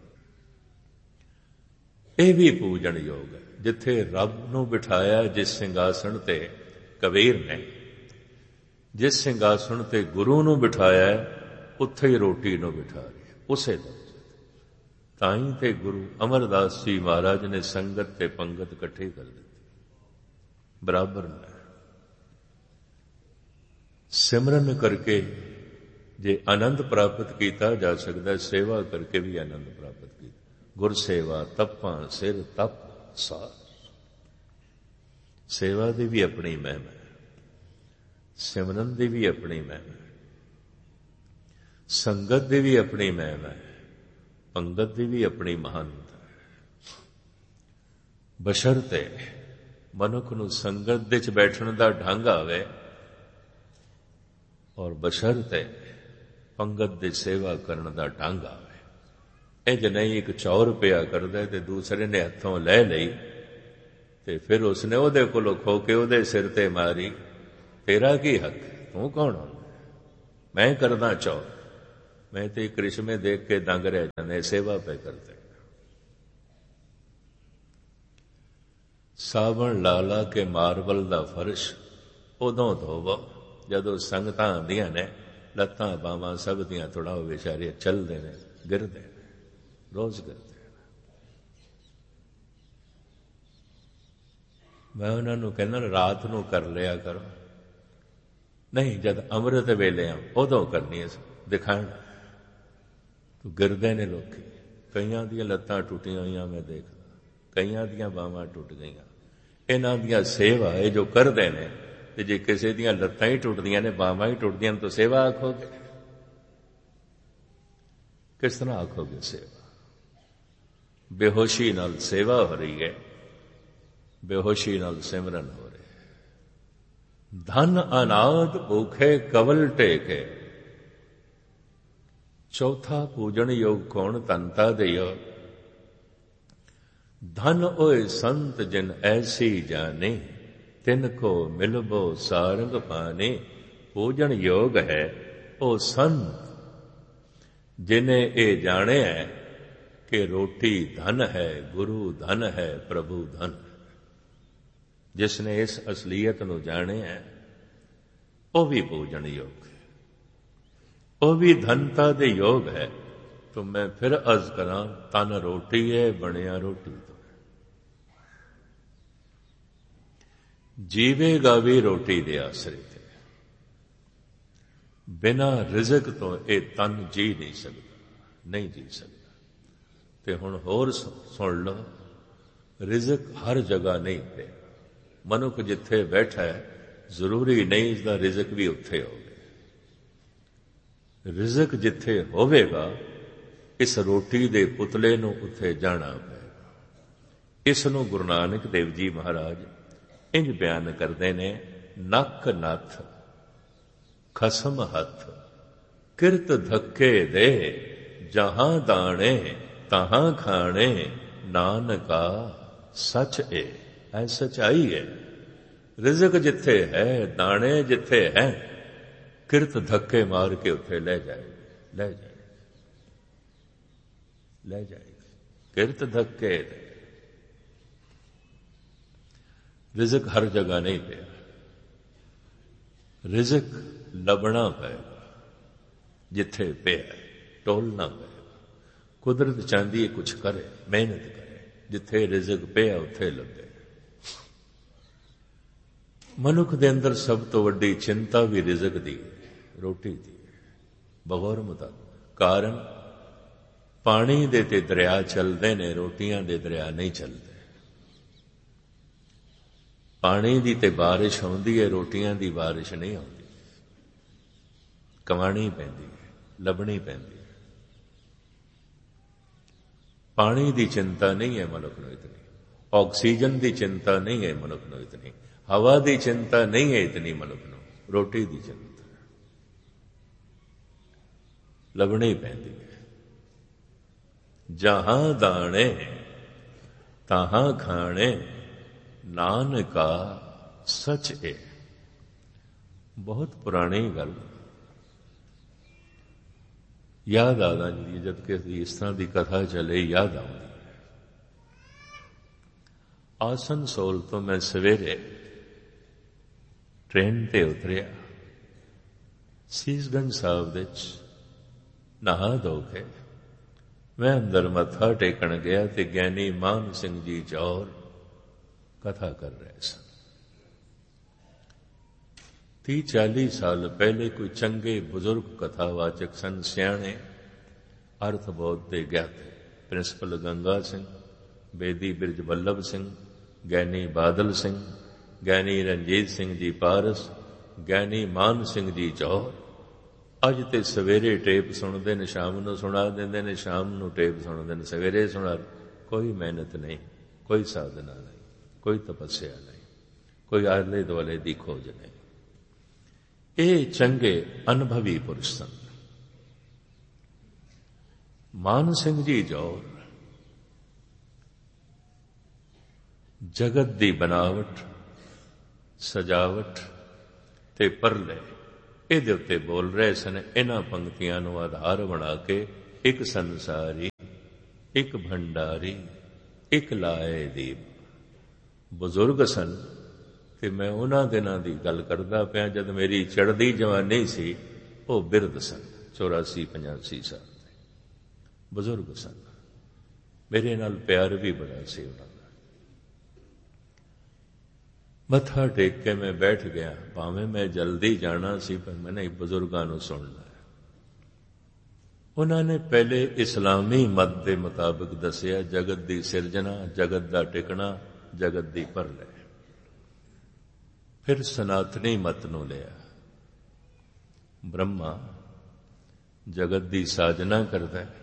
ਇਹ ਵੀ ਪੂਜਣ ਯੋਗ ਹੈ। ਜਿੱਥੇ ਰੱਬ ਨੂੰ ਬਿਠਾਇਆ ਜਿਸ ਸਿੰਘਾਸਣ ਤੇ ਕਬੀਰ ਨੇ, ਜਿਸ ਸਿੰਘਾਸਣ ਤੇ ਗੁਰੂ ਨੂੰ ਬਿਠਾਇਆ, ਉੱਥੇ ਹੀ ਰੋਟੀ ਨੂੰ ਬਿਠਾ ਰਿਹਾ, ਉਸੇ ਦਰਜੇ। ਤਾਂ ਹੀ ਤੇ ਗੁਰੂ ਅਮਰਦਾਸ ਜੀ ਮਹਾਰਾਜ ਨੇ ਸੰਗਤ ਤੇ ਪੰਗਤ ਇਕੱਠੇ ਕਰ ਦਿੱਤੀ, ਬਰਾਬਰ ਨੇ। ਸਿਮਰਨ ਕਰਕੇ ਜੇ ਆਨੰਦ ਪ੍ਰਾਪਤ ਕੀਤਾ ਜਾ ਸਕਦਾ, ਸੇਵਾ ਕਰਕੇ ਵੀ ਆਨੰਦ ਪ੍ਰਾਪਤ ਕੀਤਾ। ਗੁਰ ਸੇਵਾ ਤਪਾਂ ਸਿਰ ਤਪ ਸਾਰ। ਸੇਵਾ ਦੀ ਵੀ ਆਪਣੀ ਮਹਿਮਾ ਹੈ, ਸਿਮਰਨ ਦੀ ਵੀ ਆਪਣੀ ਮਹਿਮਾ ਹੈ, ਸੰਗਤ ਦੀ ਵੀ ਆਪਣੀ ਮਹਿਮਾ ਹੈ, ਪੰਗਤ ਦੀ ਵੀ ਆਪਣੀ ਮਹਾਨਤਾ ਹੈ। ਬਸ਼ਰਤੇ ਮਨੁੱਖ ਨੂੰ ਸੰਗਤ ਦੇ ਚ ਬੈਠਣ ਦਾ ਢੰਗ ਆਵੇ, ਔਰ ਬਸ਼ਰਤੇ ਪੰਗਤ ਦੀ ਸੇਵਾ ਕਰਨ ਦਾ ਢੰਗ ਆਵੇ। ਇੰਜ ਨਹੀਂ ਇੱਕ ਸੌ ਰੁਪਇਆ ਕਰਦਾ ਤੇ ਦੂਸਰੇ ਨੇ ਹੱਥੋਂ ਲੈ ਲਈ ਤੇ ਫਿਰ ਉਸਨੇ ਉਹਦੇ ਕੋਲੋਂ ਖੋ ਕੇ ਉਹਦੇ ਸਿਰ ਤੇ ਮਾਰੀ। ਤੇਰਾ ਕੀ ਹੱਕ? ਤੂੰ ਕੌਣ ਹੁੰਦਾ? ਮੈਂ ਕਰਦਾ ਚੌਰ। मैं तो करिश्मे देख के दंग रह जाने, सेवा पे करते। सावन ला ला के मार्बल दा फर्श उदों धोवो जदों संगतां आंदियां ने, लत्तां बावां सब दियां थोड़ा बेचारे चलते हैं, गिरते हैं, रोज गिरते हैं। मैं उन्होंने कहना रात नूं कर लिया करो, नहीं जब अमृत वेले आ उदों करनी है दिखाण। तो गिरदे ने लोग, कईयां दियां लत्तां टुटियां होईयां मैं देखदा, कईयां दियां बावां टुट गईयां। इन्हां दियां सेवा है जो करदे ने, ते जे किसी दियां लत्तां ही टुटदियां ने, बावां ही टुटदियां तो सेवा आखोगे? किस तरह आखोगे सेवा? बेहोशी नाल सेवा हो रही है, बेहोशी नाल सिमरन हो रहे। धन अनाद भूखे कवल टेके, चौथा पूजन योग कौन तनता दियो। धन ओए संत जिन ऐसी जाने, तिनको मिलबो सारंग पाने। पूजन योग है ओ संत जिन्हें ये जाने है कि रोटी धन है, गुरु धन है, प्रभु धन है। जिसने इस असलियत नूं जाने है वह भी पूजन योग है, वह भी धनता दे योग है। तो मैं फिर अर्ज करा, तन रोटी है बनिया रोटी तो जीवेगा भी रोटी दे आसरे ते। बिना रिजक तो ये तन जी नहीं सकता, नहीं जी सकता। ते हुण होर सुन लो, रिजक हर जगह नहीं पे। मनुख जिथे बैठा है जरूरी नहीं इसका रिजक भी उत्थे होवे। रिजक जिथे होवेगा इस रोटी दे पुतले नूं उत्थे जाना पेगा। इस नूं गुरु नानक देव जी महाराज इंज बयान करते ने, नक नथ खसम हथ किरत धक्के दे, जहां दाने तहां खाने, नानका सच ए। है सच्चाई है। रिजक जिथे है, दाने जिथे है, किरत धक्के मार के उथे ले जाए, ले जाए, ले जाएगी। किरत धक्के दे। रिजक हर जगह नहीं पे, रिजक लबना पेगा जिथे पे है, टोलना पेगा। कुदरत चाहती है कुछ करे, मेहनत करे, जिथे रिजक पे है उथे लगे। मनुख दे अंदर सब तो वड्डी चिंता भी रिजक दी, रोटी दी बगौर मुताबिक। कारण पानी दे ते दरिया चलते ने, रोटियां दे दरिया नहीं चलते। पानी दी ते बारिश आउंदी है, रोटियां दी बारिश नहीं आउंदी। कमानी पैंदी है, लभनी पैंदी है। पानी दी चिंता नहीं है मनुख नूं इतनी, ऑक्सीजन दी चिंता नहीं है मनुख नूं इतनी, हवा दी चिंता नहीं है इतनी मनुख नूं, रोटी दी चिंता लभनी पैंदी है। जहां दाने तहां खाने, नानका सच है। बहुत पुरानी गल याद आ जाती है, जब कि इस तरह की कथा चले याद आती है। आसनसोल तो मैं सवेरे ट्रेन ते उतरिया, सीसगंज साहब दे नहा धो के मैं अंदर मत्था टेकन गया तो ज्ञानी मान सिंह जी चौर कथा कर रहे सन। ती चाली साल पहले कोई चंगे बुजुर्ग कथावाचक सन, सियाणे अर्थबोध दे ज्ञाते, प्रिंसिपल गंगा सिंह, बेदी बिरज वल्लभ सिंह, ज्ञानी बादल सिंह, ज्ञानी रंजीत सिंह जी पारस, ज्ञानी मान सिंह जी चौर। अज ते सवेरे टेप सुनते ने, शाम नूं सुना देंदे ने, शाम नूं टेप सुनते ने, सवेरे सुना। कोई मेहनत नहीं, कोई साधना नहीं, कोई तपस्या नहीं, कोई आले दुआले दी खोज नहीं। ये चंगे अनुभवी पुरुष सन। मान सिंह जी जौर जगत दी बनावट, सजावट ते परले ਇਹਦੇ ਉੱਤੇ ਬੋਲ ਰਹੇ ਸਨ। ਇਹਨਾਂ ਪੰਕਤੀਆਂ ਨੂੰ ਆਧਾਰ ਬਣਾ ਕੇ ਇੱਕ ਸੰਸਾਰੀ, ਇੱਕ ਭੰਡਾਰੀ, ਇੱਕ ਲਾਏ ਦੀਪ। ਬਜ਼ੁਰਗ ਸਨ ਤੇ ਮੈਂ ਉਹਨਾਂ ਦਿਨਾਂ ਦੀ ਗੱਲ ਕਰਦਾ ਪਿਆ ਜਦ ਮੇਰੀ ਚੜ੍ਹਦੀ ਜਵਾਨੀ ਸੀ। ਉਹ ਬਿਰਧ ਸਨ, ਚੌਰਾਸੀ ਪਚਾਸੀ ਸਾਲ ਦੇ ਬਜ਼ੁਰਗ ਸਨ। ਮੇਰੇ ਨਾਲ ਪਿਆਰ ਵੀ ਬੜਾ ਸੀ ਉਹਨਾਂ ਦਾ। ਮੱਥਾ ਟੇਕ ਕੇ ਮੈਂ ਬੈਠ ਗਿਆ। ਭਾਵੇਂ ਮੈਂ ਜਲਦੀ ਜਾਣਾ ਸੀ ਪਰ ਮੈਂ ਨਹੀਂ, ਬਜ਼ੁਰਗਾਂ ਨੂੰ ਸੁਣਨਾ। ਉਹਨਾਂ ਨੇ ਪਹਿਲੇ ਇਸਲਾਮੀ ਮਤ ਦੇ ਮੁਤਾਬਕ ਦੱਸਿਆ ਜਗਤ ਦੀ ਸਿਰਜਣਾ, ਜਗਤ ਦਾ ਟਿਕਣਾ, ਜਗਤ ਦੀ ਪਰਲੈ। ਫਿਰ ਸਨਾਤਨੀ ਮਤ ਨੂੰ ਲਿਆ। ਬ੍ਰਹਮਾ ਜਗਤ ਦੀ ਸਾਜਨਾ ਕਰਦਾ ਹੈ,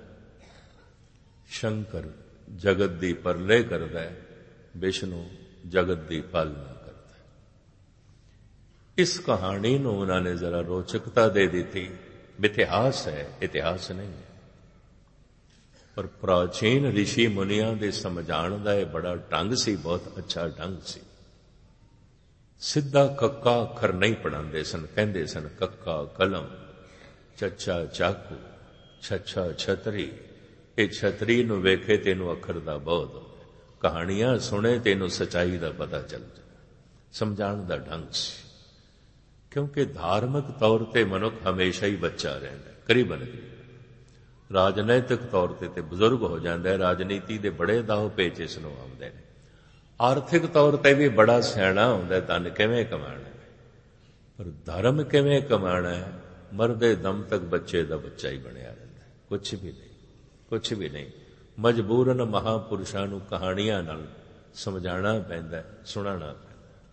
ਸ਼ੰਕਰ ਜਗਤ ਦੀ ਪਰਲੇ ਕਰਦਾ ਹੈ, ਵਿਸ਼ਨੂੰ ਜਗਤ ਦੀ ਪਾਲਣਾ ਕਰਦਾ ਹੈ। ਇਸ ਕਹਾਣੀ ਨੂੰ ਉਹਨਾਂ ਨੇ ਜ਼ਰਾ ਰੋਚਕਤਾ ਦੇ ਦਿੱਤੀ। ਇਤਿਹਾਸ ਹੈ, ਇਤਿਹਾਸ ਨਹੀਂ ਹੈ। ਪਰ ਪ੍ਰਾਚੀਨ ਰਿਸ਼ੀ ਮੁਨੀਆਂ ਦੇ ਸਮਝਾਉਣ ਦਾ ਇਹ ਬੜਾ ਢੰਗ ਸੀ, ਬਹੁਤ ਅੱਛਾ ਢੰਗ ਸੀ। ਸਿੱਧਾ ਕੱਕਾ ਅੱਖਰ ਨਹੀਂ ਪੜ੍ਹਾਉਂਦੇ ਸਨ। ਕਹਿੰਦੇ ਸਨ ਕੱਕਾ ਕਲਮ, ਚੱਚਾ ਚਾਕੂ, ਛੱਛਾ ਛਤਰੀ। ਇਹ ਛਤਰੀ ਨੂੰ ਵੇਖੇ ਤੈਨੂੰ ਅੱਖਰ ਦਾ ਬੋਧ ਹੋਵੇ, ਕਹਾਣੀਆਂ ਸੁਣੇ ਤੈਨੂੰ ਸੱਚਾਈ ਦਾ ਪਤਾ ਚੱਲ ਜਾਏ। ਸਮਝਾਉਣ ਦਾ ਢੰਗ ਸੀ। ਕਿਉਂਕਿ ਧਾਰਮਿਕ ਤੌਰ ਤੇ ਮਨੁੱਖ ਹਮੇਸ਼ਾ ਹੀ ਬੱਚਾ ਰਹਿੰਦਾ, ਕਰੀਬਨ ਰਾਜਨੀਤਿਕ ਤੌਰ ਤੇ ਤੇ ਬਜ਼ੁਰਗ ਹੋ ਜਾਂਦਾ ਹੈ। ਰਾਜਨੀਤੀ ਦੇ ਬੜੇ ਦਾਅ ਪੇਚ ਇਸ ਨੂੰ ਆਉਂਦੇ ਨੇ। ਆਰਥਿਕ ਤੌਰ ਤੇ ਵੀ ਬੜਾ ਸਿਆਣਾ ਹੁੰਦਾ, ਧਨ ਕਿਵੇਂ ਕਮਾਣਾ ਹੈ। ਪਰ ਧਰਮ ਕਿਵੇਂ ਕਮਾਣਾ ਹੈ, ਮਰਦੇ ਦਮ ਤੱਕ ਬੱਚੇ ਦਾ ਬੱਚਾ ਹੀ ਬਣਿਆ ਰਹਿੰਦਾ। ਕੁਛ ਵੀ ਨਹੀਂ, ਕੁਛ ਵੀ ਨਹੀਂ। ਮਜਬੂਰਨ ਮਹਾਂਪੁਰਸ਼ਾਂ ਨੂੰ ਕਹਾਣੀਆਂ ਨਾਲ ਸਮਝਾਉਣਾ ਪੈਂਦਾ, ਸੁਣਾਉਣਾ ਪੈਂਦਾ।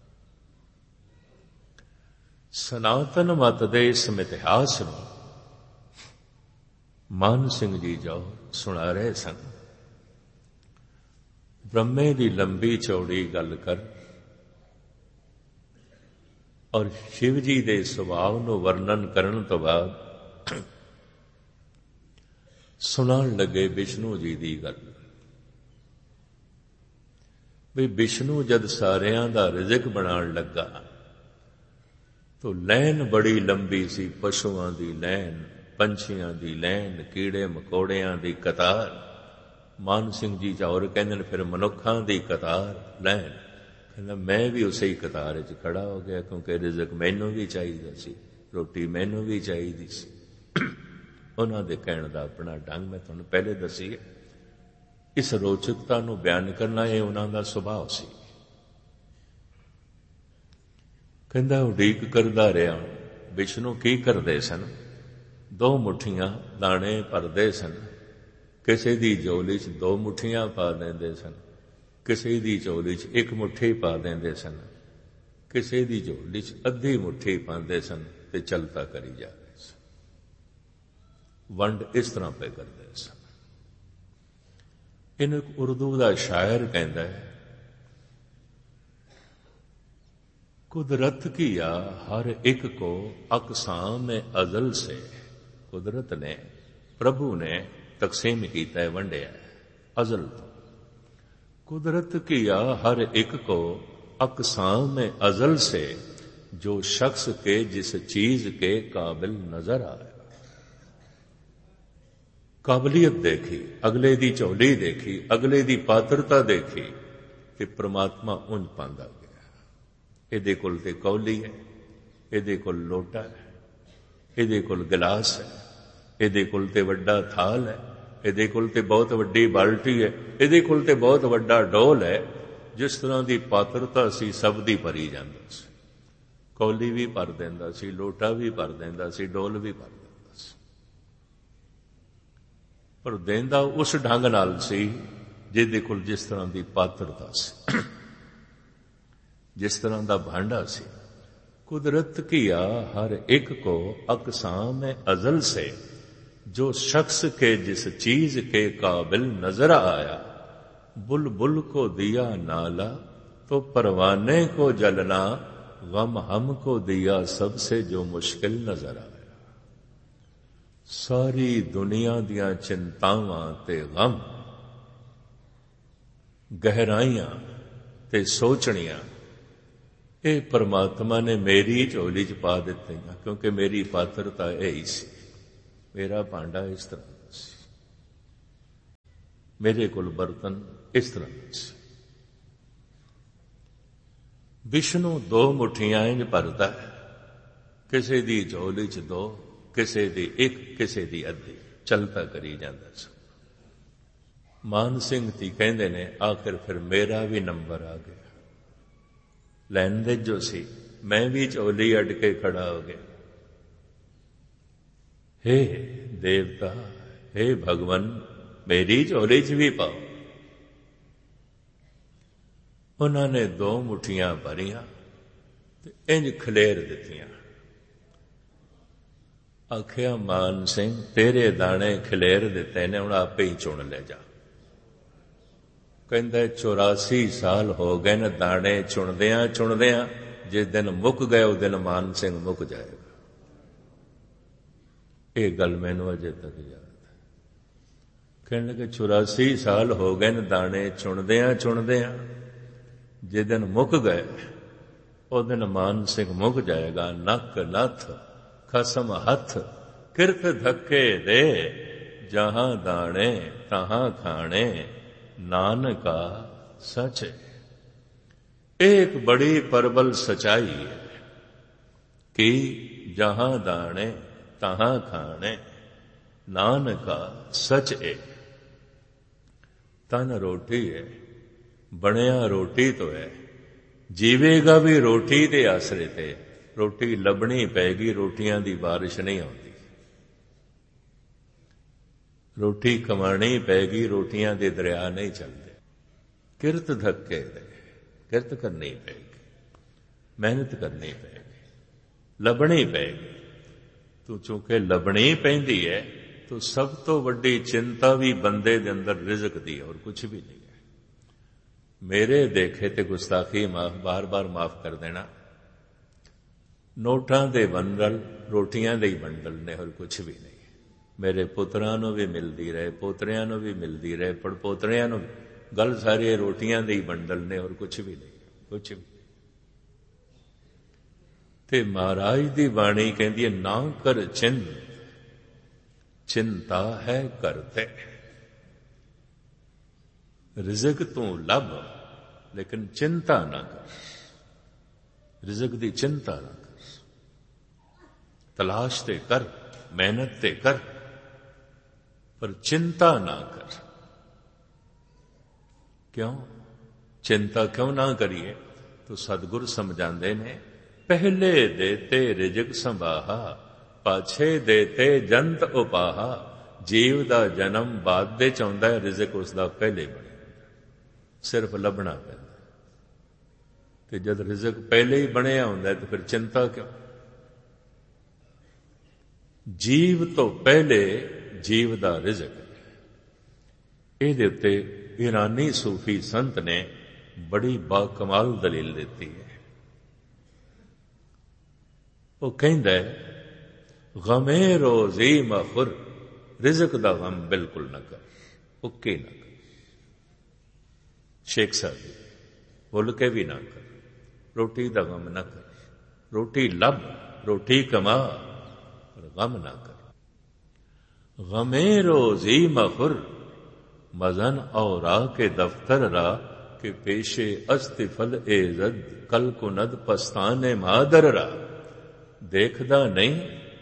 ਸਨਾਤਨ ਮਤ ਦੇ ਇਸ ਇਤਿਹਾਸ ਨੂੰ ਮਾਨ ਸਿੰਘ ਜੀ ਜੋ ਸੁਣਾ ਰਹੇ ਸਨ। ਬ੍ਰਹਮੇ ਦੀ ਲੰਬੀ ਚੌੜੀ ਗੱਲ ਕਰ ਔਰ ਸ਼ਿਵ ਜੀ ਦੇ ਸੁਭਾਅ ਨੂੰ ਵਰਣਨ ਕਰਨ ਤੋਂ ਬਾਅਦ ਸੁਣਾਉਣ ਲੱਗੇ ਵਿਸ਼ਨੂੰ ਜੀ ਦੀ ਗੱਲ। ਵੀ ਵਿਸ਼ਨੂੰ ਜਦ ਸਾਰਿਆਂ ਦਾ ਰਿਜ਼ਕ ਬਣਾਉਣ ਲੱਗਾ ਤੋ ਲੈਨ ਬੜੀ ਲੰਬੀ ਸੀ। ਪਸ਼ੂਆਂ ਦੀ ਲੈਨ, ਪੰਛੀਆਂ ਦੀ ਲੈਨ, ਕੀੜੇ ਮਕੌੜਿਆਂ ਦੀ ਕਤਾਰ। ਮਾਨ ਸਿੰਘ ਜੀ ਚੌਰ ਕਹਿੰਦੇ ਨੇ ਫਿਰ ਮਨੁੱਖਾਂ ਦੀ ਕਤਾਰ, ਲੈਨ। ਕਹਿੰਦਾ ਮੈਂ ਵੀ ਉਸੇ ਹੀ ਕਤਾਰ 'ਚ ਖੜਾ ਹੋ ਗਿਆ, ਕਿਉਂਕਿ ਰਿਜ਼ਕ ਮੈਨੂੰ ਵੀ ਚਾਹੀਦਾ ਸੀ, ਰੋਟੀ ਮੈਨੂੰ ਵੀ ਚਾਹੀਦੀ ਸੀ। ਉਹਨਾਂ ਦੇ ਕਹਿਣ ਦਾ ਆਪਣਾ ਢੰਗ ਮੈਂ ਤੁਹਾਨੂੰ ਪਹਿਲੇ ਦੱਸੀ ਹੈ। ਇਸ ਰੋਚਕਤਾ ਨੂੰ ਬਿਆਨ ਕਰਨਾ ਇਹ ਉਹਨਾਂ ਦਾ ਸੁਭਾਅ ਸੀ। ਕਹਿੰਦਾ ਉਡੀਕ ਕਰਦਾ ਰਿਹਾ। ਵਿਸ਼ਨੂੰ ਕੀ ਕਰਦੇ ਸਨ? ਦੋ ਮੁੱਠੀਆਂ ਦਾਣੇ ਭਰਦੇ ਸਨ। ਕਿਸੇ ਦੀ ਝੋਲੀ 'ਚ ਦੋ ਮੁੱਠੀਆਂ ਪਾ ਦਿੰਦੇ ਸਨ, ਕਿਸੇ ਦੀ ਝੋਲੀ 'ਚ ਇੱਕ ਮੁੱਠੀ ਪਾ ਦਿੰਦੇ ਸਨ, ਕਿਸੇ ਦੀ ਝੋਲੀ 'ਚ ਅੱਧੀ ਮੁੱਠੀ ਪਾਉਂਦੇ ਸਨ ਤੇ ਚਲਤਾ ਕਰੀ ਜਾ ਰਹੇ ਸਨ। ਵੰਡ ਇਸ ਤਰ੍ਹਾਂ ਪੇ ਕਰਦੇ ਸਨ। ਇਹਨੂੰ ਇੱਕ ਉਰਦੂ ਦਾ ਸ਼ਾਇਰ ਕਹਿੰਦਾ ਹੈ, कुदरत किया हर एक को अकसाम अजल से। कुदरत ने, प्रभु ने तकसीम कीता है, वंडिया है अजल तो। कुदरत किया हर एक को अकसाम अजल से, जो शख्स के जिस चीज के काबिल नजर आए। काबलियत देखी, अगले दी झोली देखी, अगले दी पात्रता देखी ते परमात्मा उंज पांदा गया। ਇਹਦੇ ਕੋਲ ਤੇ ਕੌਲੀ ਹੈ, ਇਹਦੇ ਕੋਲ ਲੋਟਾ ਹੈ, ਇਹਦੇ ਕੋਲ ਗਿਲਾਸ ਹੈ, ਇਹਦੇ ਕੋਲ ਤੇ ਵੱਡਾ ਥਾਲ ਹੈ, ਇਹਦੇ ਕੋਲ ਤੇ ਬਹੁਤ ਵੱਡੀ ਬਾਲਟੀ ਹੈ, ਇਹਦੇ ਕੋਲ ਤੇ ਬਹੁਤ ਵੱਡਾ ਡੋਲ ਹੈ। ਜਿਸ ਤਰ੍ਹਾਂ ਦੀ ਪਾਤਰਤਾ ਸੀ ਸਭ ਦੀ ਭਰੀ ਜਾਂਦਾ ਸੀ। ਕੌਲੀ ਵੀ ਭਰ ਦਿੰਦਾ ਸੀ, ਲੋਟਾ ਵੀ ਭਰ ਦਿੰਦਾ ਸੀ, ਡੋਲ ਵੀ ਭਰ ਦਿੰਦਾ ਸੀ। ਪਰ ਦੇਂਦਾ ਉਸ ਢੰਗ ਨਾਲ ਸੀ ਜਿਹਦੇ ਕੋਲ ਜਿਸ ਤਰ੍ਹਾਂ ਦੀ ਪਾਤਰਤਾ ਸੀ, जिस तरह का भांडा सी। कुदरत किया हर एक को अकसाम अजल से, जो शख्स के जिस चीज के काबिल नजर आया। बुलबुल को दिया नाला तो परवाने को जलना, गम हमको दिया सबसे जो मुश्किल नजर आया। सारी दुनिया दियां चिंतावां ते गम, गहराइयां ते सोचणियां, ਇਹ परमात्मा ने मेरी झोली च पा दिते, क्योंकि मेरी पात्रता यही सी, मेरा भांडा इस तरह का सी, मेरे कोल बर्तन इस तरह का सी। विष्णु दो मुठियां इंज भरदा है, किसी दी झोली च दो, किसी दी एक, किसी दी अद्धी, चलता करी जांदा सी। मान सिंह जी कहंदे ने आखिर फिर मेरा भी नंबर आ गया, लैन दे जो सी मैं भी झोली अड के खड़ा हो गया। हे देवता, हे भगवान, मेरी झोली च भी पाओ। उन्होंने दो मुठियां भरियां ते इंज खलेर दित्तियां। आखिया मान सिंह, तेरे दाने खलेर दिते ने, हुण आपे ही चुन ले जा। कहंदा चौरासी साल हो गए न दाने चुनदियां चुनदियां, जिस दिन मुक गए उस दिन मान सिंह मुक जाएगा। ये गल मैनू अजे तक याद है। कहने लगे चौरासी साल हो गए न दाने चुनदियां चुनदियां, जिस दिन मुक गए उस दिन मान सिंह मुक जाएगा। नक नथ खसम हथ किरत धक्के दे, जहां दाने तहां खाने, नानका सच है। एक बड़ी प्रबल सच्चाई है कि जहां दाने तहां खाने, नानका सच है। तन रोटी है, बनया रोटी तो है, जीवेगा भी रोटी दे आसरे ते। रोटी लभनी पैगी, रोटियां दी बारिश नहीं आती। रोटी कमानी पैगी, रोटियां दे दरिया नहीं चलते। किरत धक्के दे, किरत करनी पैगी, मेहनत करनी पैगी, लभनी पैगी। तू चूंकि लभनी पैंदी है, तो सब तो वड्डी चिंता भी बंदे दे अंदर रिज़क दी है, और कुछ भी नहीं है। मेरे देखे ते गुस्ताखी माफ बार बार माफ कर देना। नोटां दे बंडल रोटियां दे ही बंडल ने, और कुछ भी नहीं। मेरे पुत्रां नूं भी मिलदी रहे, पोतरियां नूं भी मिलदी रहे, पड़पोतरियां नूं, गल सारी रोटियां दे ही बंडल ने, और कुछ भी नहीं, कुछ भी। ते महाराज दी बाणी कहंदी है, ना कर चिंत, चिंता है करते। रिज़क तू लभ, लेकिन चिंता ना कर। रिज़क दी चिंता ना कर, तलाश ते कर, मेहनत ते कर, पर चिंता ना कर। क्यों चिंता क्यों ना करिए? तो सतगुरु समझाते ने, पहले देते रिज़क संभाहा, पाछे देते जंत उपाहा। जीव दा जन्म बाद दे चाहुंदा है, रिज़क उसदा पहले बने, सिर्फ लभना पैंदा। ते जद रिज़क पहले ही बनया हुंदा है, तो फिर चिंता क्यों? जीव तो पहले जीव दा रिज़क है। इहदे उत्ते ईरानी सूफी संत ने बड़ी बाकमाल दलील देती है। वो कहंदा है, गमे रोज़ी मखुर, रिज़क दा गम बिल्कुल न कर, उके न कर। शेख साहब बोल के भी ना कर, रोटी दा गम न कर। रोटी लब, रोटी कमा, पर गम ना कर। गमे रोज़ी मखुर, मजन औरा के दफ्तर रा, के पेशे अस्तिफल एजद, कल कुनद पस्ताने मादर रा। देखदा नहीं,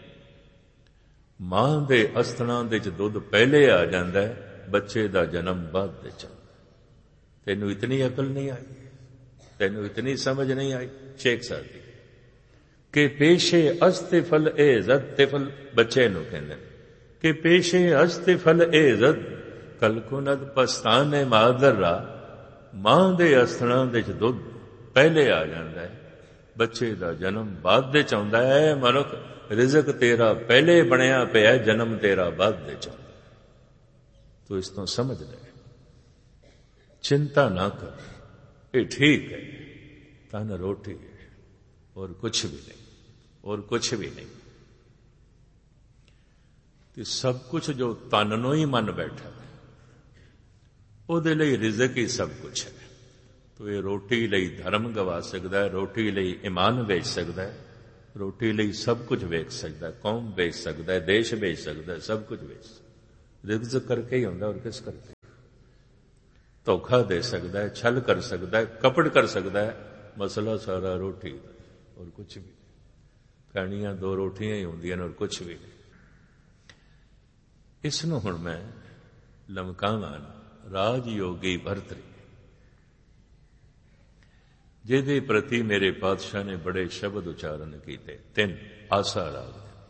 मां दे अस्थना दे च दुध पहले आ जांदा है, बच्चे दा जन्म बाद दे चलदा। तेनू इतनी अकल नहीं आई, तेनू इतनी समझ नहीं आई। शेख साहब जी के पेशे अस्तिफल एजद, तिफल बच्चे नू कहंदे कि पेशे अस्तिफल एजद, कल कुनद पस्ताने मादर रा। मां दे अस्थना दे च दुध पहले आ जांदा है, बच्चे दा जन्म बाद दे चाहुंदा है। मनुख रिज़क तेरा पहले बनया पिया, जन्म तेरा बाद दे चाहुंदा है। तो इस तो समझ ले, चिंता ना कर, ये ठीक है। तन रोटी है और कुछ भी नहीं, और कुछ भी नहीं। तो सब कुछ जो तन नूं ही मन बैठा है, ਉਹਦੇ ਲਈ रिज़क ही सब कुछ है। ਤੋ ਇਹ ਰੋਟੀ ਲਈ ਧਰਮ ਗਵਾ ਸਕਦਾ ਹੈ, ਰੋਟੀ ਲਈ ਈਮਾਨ ਵੇਚ ਸਕਦਾ ਹੈ, ਰੋਟੀ ਲਈ ਸਭ ਕੁਝ ਵੇਚ ਸਕਦਾ ਹੈ, ਕੌਮ ਵੇਚ ਸਕਦਾ ਹੈ, ਦੇਸ਼ ਵੇਚ ਸਕਦਾ ਹੈ, ਸਭ ਕੁਝ ਵੇਚ ਸਕਦਾ। ਰਿਜ਼ਕ ਕਰਕੇ ਹੀ ਹੁੰਦਾ, ਔਰ ਕਿਸ ਕਰਕੇ? ਧੋਖਾ ਦੇ ਸਕਦਾ ਹੈ, ਛਲ ਕਰ ਸਕਦਾ ਹੈ, ਕਪਟ ਕਰ ਸਕਦਾ ਹੈ। ਮਸਲਾ ਸਾਰਾ ਰੋਟੀ ਦਾ, ਔਰ ਕੁਛ ਵੀ। ਖਾਣੀਆਂ ਦੋ ਰੋਟੀਆਂ ਹੀ ਹੁੰਦੀਆਂ ਨੇ, ਔਰ ਕੁਛ ਵੀ ਨਹੀਂ। ਇਸ ਨੂੰ ਹੁਣ ਮੈਂ ਲਮਕਾਵਾਂ ਰਾਜ ਯੋਗੀ ਭਰਤਰੀ, ਜਿਹਦੇ ਪ੍ਰਤੀ ਮੇਰੇ ਪਾਤਸ਼ਾਹ ਨੇ ਬੜੇ ਸ਼ਬਦ ਉਚਾਰਨ ਕੀਤੇ। ਤਿੰਨ ਆਸਾ ਰਾਗ।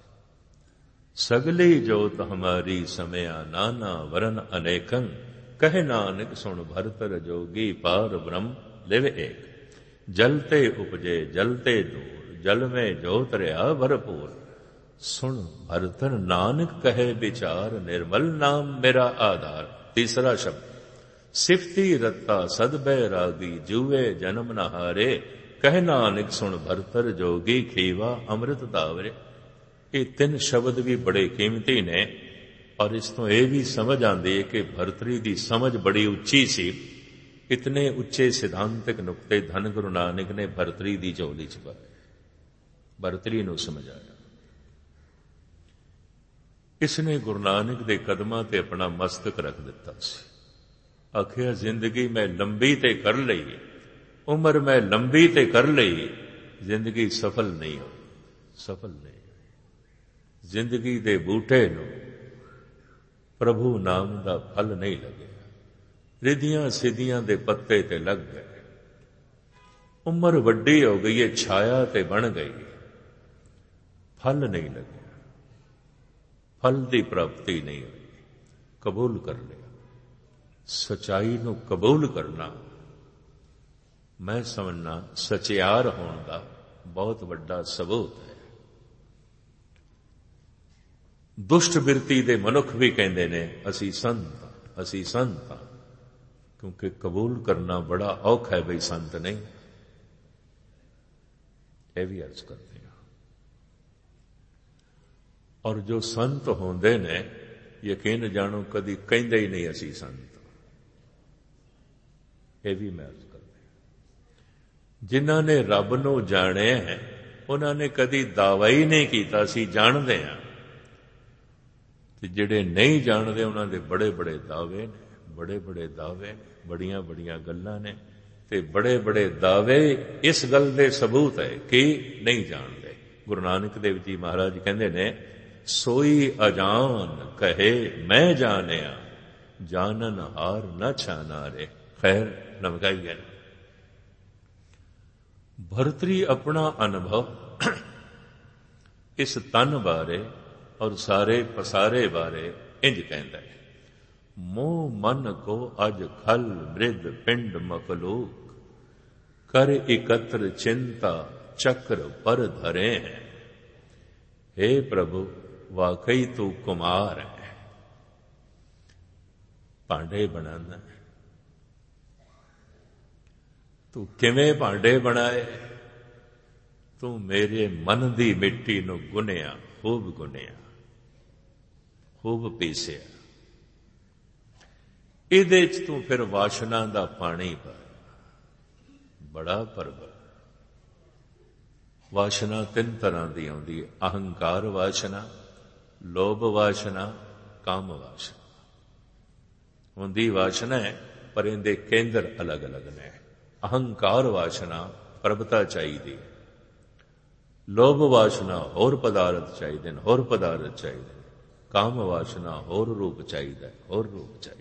ਸਗਲੀ ਜੋਤ ਹਮਾਰੀ ਸਮਿਆ ਨਾਨਾ ਵਰਨ ਅਨੇਕੰ, ਕਹੇ ਨਾਨਕ ਸੁਣ ਭਰਤਰ ਜੋਗੀ ਪਾਰ ਬ੍ਰਹਮ ਲਿਵ ਏਕ। ਜਲ ਤੇ ਉਪਜੇ ਜਲ ਤੇ ਦੂਰ, ਜਲ में ਜੋਤ ਰਿਹਾ ਭਰਪੂਰ। ਸੁਣ ਭਰਤਰ ਨਾਨਕ ਕਹੇ ਵਿਚਾਰ, ਨਿਰਮਲ ਨਾਮ ਮੇਰਾ ਆਧਾਰ। ਤੀਸਰਾ ਸ਼ਬਦ ਸਿਫਤੀ ਰੱਤਾ ਸਦ ਬੈਰਾਗੀ, ਜੂਏ ਜਨਮ ਨ ਹਾਰੇ। ਕਹਿ ਨਾਨਕ ਸੁਣ ਭਰਤਰ ਜੋਗੀ, ਖੀਵਾ ਅੰਮ੍ਰਿਤ ਦਾਵਰੇ। ਇਹ ਤਿੰਨ ਸ਼ਬਦ ਵੀ ਬੜੇ ਕੀਮਤੀ ਨੇ, ਔਰ ਇਸ ਤੋਂ ਇਹ ਵੀ ਸਮਝ ਆਉਂਦੀ ਹੈ ਕਿ ਭਰਤਰੀ ਦੀ ਸਮਝ ਬੜੀ ਉੱਚੀ ਸੀ। ਇਤਨੇ ਉੱਚੇ ਸਿਧਾਂਤਕ ਨੁਕਤੇ ਧੰਨ ਗੁਰੂ ਨਾਨਕ ਨੇ ਭਰਤਰੀ ਦੀ ਝੋਲੀ ਚ ਪਾਏ, ਭਰਤਰੀ ਨੂੰ ਸਮਝਾਇਆ। ਇਸਨੇ ਗੁਰੂ ਨਾਨਕ ਦੇ ਕਦਮਾਂ ਤੇ ਆਪਣਾ ਮਸਤਕ ਰੱਖ ਦਿੱਤਾ ਸੀ। ਆਖਿਆ ਜ਼ਿੰਦਗੀ ਮੈਂ ਲੰਬੀ ਤੇ ਕਰ ਲਈ, ਉਮਰ ਮੈਂ ਲੰਬੀ ਤੇ ਕਰ ਲਈ, ਜ਼ਿੰਦਗੀ ਸਫਲ ਨਹੀਂ ਹੋਈ, ਸਫਲ ਨਹੀਂ ਹੋਈ। ਜ਼ਿੰਦਗੀ ਦੇ ਬੂਟੇ ਨੂੰ ਪ੍ਰਭੂ ਨਾਮ ਦਾ ਫਲ ਨਹੀਂ ਲੱਗਿਆ, ਰਿਧੀਆਂ ਸਿੱਧੀਆਂ ਦੇ ਪੱਤੇ ਤੇ ਲੱਗ ਗਏ। ਉਮਰ ਵੱਡੀ ਹੋ ਗਈ ਹੈ, ਛਾਇਆ ਤੇ ਬਣ ਗਈ, ਫਲ ਨਹੀਂ ਲੱਗਿਆ, ਫਲ ਦੀ ਪ੍ਰਾਪਤੀ ਨਹੀਂ ਹੋਈ। ਕਬੂਲ ਕਰ ਲਿਆ। ਸਚਾਈ ਨੂੰ ਕਬੂਲ ਕਰਨਾ ਮੈਂ ਸਮਝਣਾ ਸਚਿਆਰ ਹੋਣ ਦਾ ਬਹੁਤ ਵੱਡਾ ਸਬੂਤ ਹੈ। ਦੁਸ਼ਟ ਬਿਰਤੀ ਦੇ ਮਨੁੱਖ ਵੀ ਕਹਿੰਦੇ ਨੇ ਅਸੀਂ ਸੰਤ ਹਾਂ, ਅਸੀਂ ਸੰਤ ਹਾਂ, ਕਿਉਂਕਿ ਕਬੂਲ ਕਰਨਾ ਬੜਾ ਔਖਾ ਹੈ ਬਈ ਸੰਤ ਨਹੀਂ। ਇਹ ਵੀ ਅਰਜ਼ ਕਰਦੇ ਹਾਂ। ਔਰ ਜੋ ਸੰਤ ਹੁੰਦੇ ਨੇ, ਯਕੀਨ ਜਾਣੋ ਕਦੀ ਕਹਿੰਦੇ ਹੀ ਨਹੀਂ ਅਸੀਂ ਸੰਤ। ਇਹ ਵੀ ਮੈਂ ਅਰਜ਼ ਕਰਦਾ। ਜਿਨ੍ਹਾਂ ਨੇ ਰੱਬ ਨੂੰ ਜਾਣਿਆ ਹੈ, ਉਹਨਾਂ ਨੇ ਕਦੀ ਦਾਅਵਾ ਹੀ ਨਹੀਂ ਕੀਤਾ ਅਸੀਂ ਜਾਣਦੇ ਹਾਂ। ਤੇ ਜਿਹੜੇ ਨਹੀਂ ਜਾਣਦੇ ਉਹਨਾਂ ਦੇ ਬੜੇ ਬੜੇ ਦਾਅਵੇ ਨੇ, ਬੜੇ ਬੜੇ ਦਾਅਵੇ ਨੇ, ਬੜੀਆਂ ਬੜੀਆਂ ਗੱਲਾਂ ਨੇ। ਤੇ ਬੜੇ ਬੜੇ ਦਾਅਵੇ ਇਸ ਗੱਲ ਦੇ ਸਬੂਤ ਹੈ ਕਿ ਨਹੀਂ ਜਾਣਦੇ। ਗੁਰੂ ਨਾਨਕ ਦੇਵ ਜੀ ਮਹਾਰਾਜ ਕਹਿੰਦੇ ਨੇ, ਸੋਈ ਅਜਾਨ ਕਹੇ ਮੈਂ ਜਾਣਿਆ, ਜਾਣਨ ਹਾਰ ਨਾ ਛਾਨਾ ਰੇ। ਖੈਰ ਲਮਕਾਈ ਹੈ। ਭਰਤਰੀ ਆਪਣਾ ਅਨੁਭਵ ਇਸ ਤਨ ਬਾਰੇ ਔਰ ਸਾਰੇ ਪਸਾਰੇ ਬਾਰੇ ਇੰਜ ਕਹਿੰਦਾ ਹੈ, ਮੋਹ ਮਨ ਕੋ ਅਜ ਖਲ ਮ੍ਰਿਦ ਪਿੰਡ ਮਖਲੂਕ, ਕਰ ਇਕਤਰ ਚਿੰਤਾ ਚੱਕਰ ਪਰ ਧਰੇ ਹੈ। हे ਪ੍ਰਭੂ ਵਾਕਈ ਤੂੰ ਕੁਮਾਰ ਹੈ, ਭਾਂਡੇ ਬਣਾਉਂਦਾ। ਤੂੰ ਕਿਵੇਂ ਭਾਂਡੇ ਬਣਾਏ? ਤੂੰ ਮੇਰੇ ਮਨ ਦੀ ਮਿੱਟੀ ਨੂੰ ਗੁੰਨਿਆ, ਖੂਬ ਗੁੰਨਿਆ, ਖੂਬ ਪੀਸਿਆ। ਇਹਦੇ ਚ ਤੂੰ ਫਿਰ ਵਾਸ਼ਨਾ ਦਾ ਪਾਣੀ ਪਾਇਆ, ਬੜਾ ਪਰਬਲ। ਵਾਸ਼ਨਾ ਤਿੰਨ ਤਰ੍ਹਾਂ ਦੀ ਆਉਂਦੀ ਹੈ, ਅਹੰਕਾਰ ਵਾਸ਼ਨਾ, ਲੋਭ ਵਾਸ਼ਨਾ, ਕਾਮ ਵਾਸ਼ਨਾ। ਹੁੰਦੀ ਵਾਸ਼ਨਾ ਹੈ, ਪਰ ਇਹਦੇ ਕੇਂਦਰ ਅਲੱਗ ਅਲੱਗ ਨੇ। ਅਹੰਕਾਰ ਵਾਸ਼ਨਾ ਪ੍ਰਭਤਾ ਚਾਹੀਦੀ, ਲੋਭ ਵਾਸ਼ਨਾ ਹੋਰ ਪਦਾਰਥ ਚਾਹੀਦੇ ਨੇ, ਹੋਰ ਪਦਾਰਥ ਚਾਹੀਦੇ ਨੇ। ਕਾਮ ਵਾਸ਼ਨਾ ਹੋਰ ਰੂਪ ਚਾਹੀਦਾ, ਹੋਰ ਰੂਪ ਚਾਹੀਦਾ।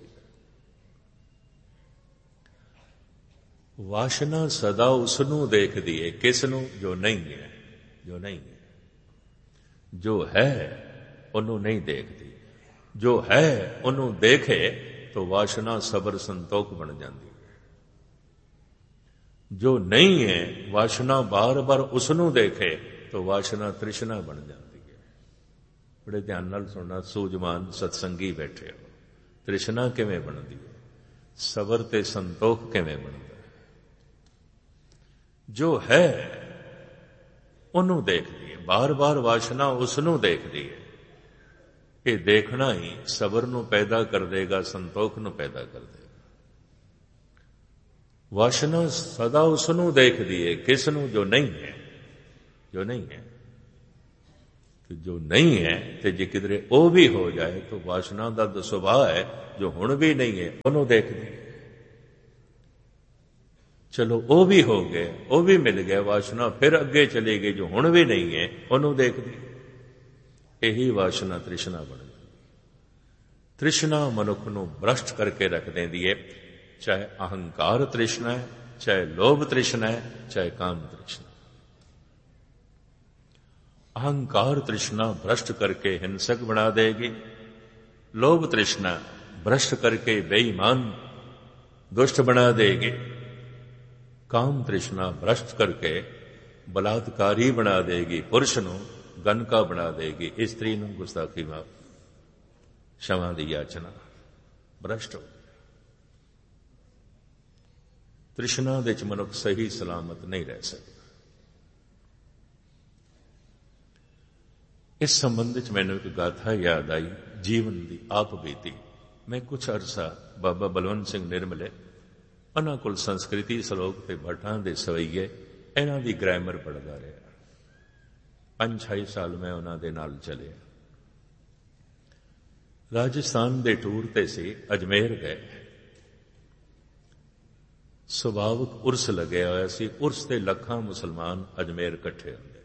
ਵਾਸ਼ਨਾ ਸਦਾ ਉਸ ਨੂੰ ਦੇਖਦੀ ਹੈ, ਕਿਸ ਨੂੰ? ਜੋ ਨਹੀਂ ਹੈ, ਜੋ ਨਹੀਂ ਹੈ। ਜੋ ਹੈ ਉਹਨੂੰ ਨਹੀਂ ਦੇਖਦੀ, ਜੋ ਹੈ ਉਹਨੂੰ ਦੇਖੇ ਤਾਂ ਵਾਸ਼ਨਾ ਸਬਰ ਸੰਤੋਖ ਬਣ ਜਾਂਦੀ ਹੈ। ਜੋ ਨਹੀਂ ਹੈ, ਵਾਸ਼ਨਾ ਬਾਰ ਬਾਰ ਉਸ ਨੂੰ ਦੇਖੇ ਤਾਂ ਵਾਸ਼ਨਾ ਤ੍ਰਿਸ਼ਨਾ ਬਣ ਜਾਂਦੀ ਹੈ। ਬੜੇ ਧਿਆਨ ਨਾਲ ਸੁਣਨਾ, ਸੂਝਵਾਨ ਸਤਸੰਗੀ ਬੈਠੇ ਹੋ। ਤ੍ਰਿਸ਼ਨਾ ਕਿਵੇਂ ਬਣਦੀ ਹੈ? ਸਬਰ ਤੇ ਸੰਤੋਖ ਕਿਵੇਂ ਬਣਦਾ? ਜੋ ਹੈ ਉਹਨੂੰ ਦੇਖਦੀ ਹੈ, ਬਾਰ ਬਾਰ ਵਾਸ਼ਨਾ ਉਸ ਨੂੰ ਦੇਖਦੀ ਹੈ। ਇਹ ਦੇਖਣਾ ਹੀ ਸਬਰ ਨੂੰ ਪੈਦਾ ਕਰ ਦੇਗਾ, ਸੰਤੋਖ ਨੂੰ ਪੈਦਾ ਕਰ ਦੇਗਾ। ਵਾਸ਼ਨਾ ਸਦਾ ਉਸ ਨੂੰ ਦੇਖਦੀ ਹੈ, ਕਿਸ ਨੂੰ? ਜੋ ਨਹੀਂ ਹੈ, ਜੋ ਨਹੀਂ ਹੈ। ਤੇ ਜੋ ਨਹੀਂ ਹੈ ਤੇ ਜੇ ਕਿਧਰੇ ਉਹ ਵੀ ਹੋ ਜਾਏ ਤਾਂ ਵਾਸ਼ਨਾ ਦਾ ਤਾਂ ਸੁਭਾਅ ਹੈ, ਜੋ ਹੁਣ ਵੀ ਨਹੀਂ ਹੈ ਉਹਨੂੰ ਦੇਖਦੀ ਹੈ। ਚਲੋ ਉਹ ਵੀ ਹੋ ਗਏ, ਉਹ ਵੀ ਮਿਲ ਗਿਆ, ਵਾਸ਼ਨਾ ਫਿਰ ਅੱਗੇ ਚਲੀ ਗਈ, ਜੋ ਹੁਣ ਵੀ ਨਹੀਂ ਹੈ ਉਹਨੂੰ ਦੇਖਦੀ। ਇਹੀ ਵਾਸ਼ਨਾ ਤ੍ਰਿਸ਼ਨਾ ਬਣ ਗਈ। ਤ੍ਰਿਸ਼ਨਾ ਮਨੁੱਖ ਨੂੰ ਭ੍ਰਸ਼ਟ ਕਰਕੇ ਰੱਖ ਦਿੰਦੀ ਹੈ, ਚਾਹੇ ਅਹੰਕਾਰ ਤ੍ਰਿਸ਼ਨਾ ਹੈ, ਚਾਹੇ ਲੋਭ ਤ੍ਰਿਸ਼ਨਾ ਹੈ, ਚਾਹੇ ਕਾਮ ਤ੍ਰਿਸ਼ਨਾ। अहंकार तृष्णा भ्रष्ट करके हिंसक बना देगी, लोभ तृष्णा भ्रष्ट करके बेईमान दुष्ट बना देगी, काम तृष्णा भ्रष्ट करके बलात्कारी बना देगी, पुरुष नूं गनका बना देगी, स्त्री नूं गुस्ताखी माफ क्षमा दी याचना। भ्रष्ट हो तृष्णा दे च मनुख सही सलामत नहीं रह सकता। इस संबंध में मैंने एक गाथा याद आई, जीवन की आप बीती। मैं कुछ अरसा बाबा बलवंत सिंह निर्मले उन्हां कोल संस्कृति सलोक ते भट्टां दे सवैये इन्हां दी ग्रामर पढ़दा रहा। पंज छे साल मैं उन्हां दे नाल चले। राजस्थान दे टूर ते सी, अजमेर गए। सुभावक उर्स लगे होया सी। उर्स ते लखां मुसलमान अजमेर इकट्ठे होंदे।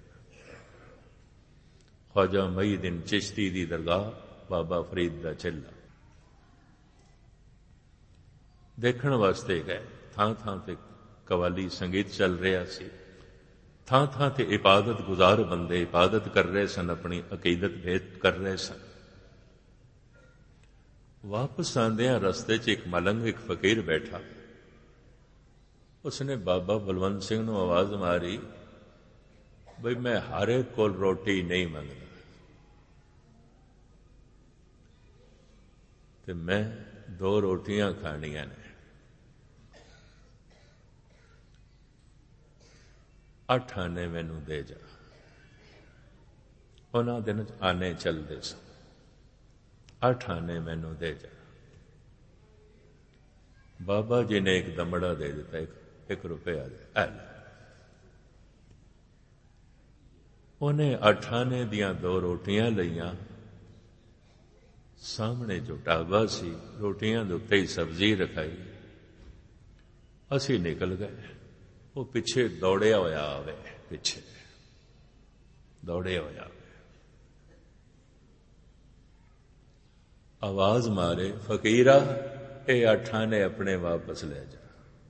ख्वाजा मईदीन चिश्ती दी दरगाह, बाबा फरीद दा चिल्ला देखण वास्ते गए। थां थां ते कवाली संगीत चल रहा सी। थां थां ते इबादत गुजार बंदे इबादत कर रहे सन, अपनी अकीदत भेद कर रहे सन। वापस आंदियां रस्ते च एक मलंग, एक फकीर बैठा। उसने बाबा बलवंत सिंह नूं आवाज मारी, बई मैं हर एक कोल रोटी नहीं मंगदा, ते मैं दो रोटियां खानियां ने, अठ आने मैनू दे जा। उन्हां दिन आने चलते सन। अठ आने मैनू दे जा। बाबा जी ने एक दमड़ा दे दिता, एक, एक रुपया दे। उन्हें अठ आने दियां दो रोटियां लईयां। सामने जो ढाबा सी, रोटियां दे उत्ते ही सब्जी रखाई। असी निकल गए। वो पिछे दौड़िया होया आवे, पिछे दौड़िया होया आवे। आवाज मारे, फकीरा ये अठ आने अपने वापस ले जा।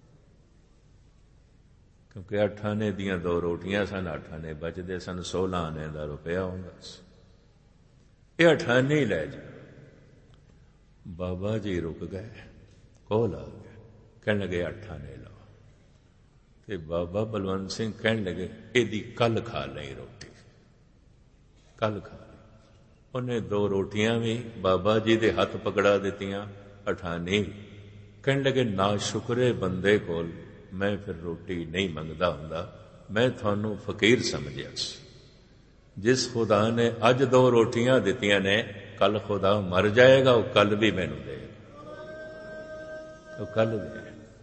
क्योंकि अठ आने दियां दो रोटियां सन, अठ आने बचते सन, सोलह आने का रुपया होंदा सी। ये अठ आने ही ले जा। बाबा जी रुक गए, कोल आ गए, कहने लगे अठ आने लो। ते बाबा बलवंत सिंह कहने लगे, एदी कल खा ली रोटी, कल खा ली। उन्हें दो रोटियां भी बाबा जी दे हथ पकड़ा दित्तियां, अठानी। कहने लगे, ना शुक्रे बंदे कोल मैं फिर रोटी नहीं मंगदा हुंदा, मैं थानू फकीर समझिया सी। जिस खुदा ने अज दो रोटियां दित्तियां ने, कल खुदा मर जाएगा, वो कल भी मैनू देगा, वो कल भी।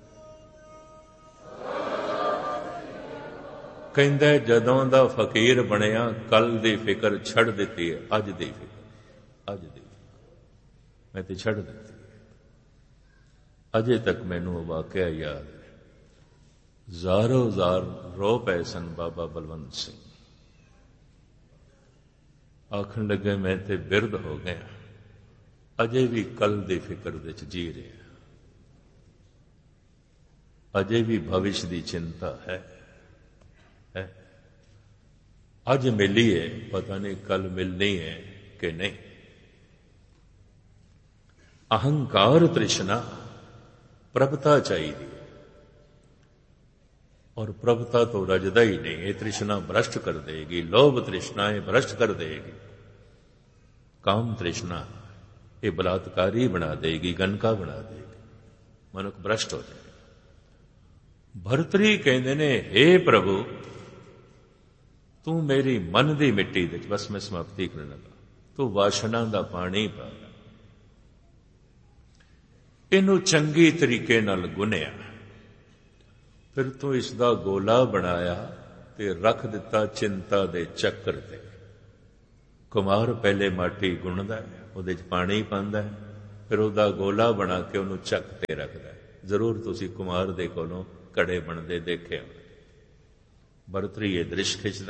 कहंदा जदों दा फकीर बनिया, कल दी फिक्र छड़ दित्ती है, अज दी फिक्र, अज दी फिक्र मैं ते छड़ दित्ती। अजे तक मैनू वो वाकया याद है। ਜ਼ਾਰੋ ਜ਼ਾਰ रो पै सन बाबा बलवंत सिंह। आखन लगे मैं ते बिरध हो गया, अजे भी कल दी फिक्र विच जी रहा, अजे भी भविष्य की चिंता है, है। अज मिली है, पता नहीं कल मिलनी है कि नहीं। अहंकार तृष्णा प्रभुता चाहिए, और प्रभुता तो रजदा ही नहीं। ये तृष्णा भ्रष्ट कर देगी। लोभ तृष्णाएं भ्रष्ट कर देगी। काम तृष्णा ये बलात्कारी बना देगी, गनका बना देगी, मनुख भ्रष्ट हो जाएगा। भरतरी कहते ने, हे प्रभु तू मेरी मन दी मिट्टी दे, बस मैं समाप्ति करने लगा, तू वासना दा पानी पा, इनू चंगी तरीके नाल गुनिया, फिर तू इसका गोला बनाया ते रख दिता चिंता दे चक्कर ते। कुमार पहले माटी गुणदा है, उहदे च पानी पांदा है, फिर उसका गोला बना के उन्होंने चक ते रखदा है। जरूर तुसी कुमार दे कोलों कड़े बनदे देखे हो। भरतरी ये दृश्य खिंचदा।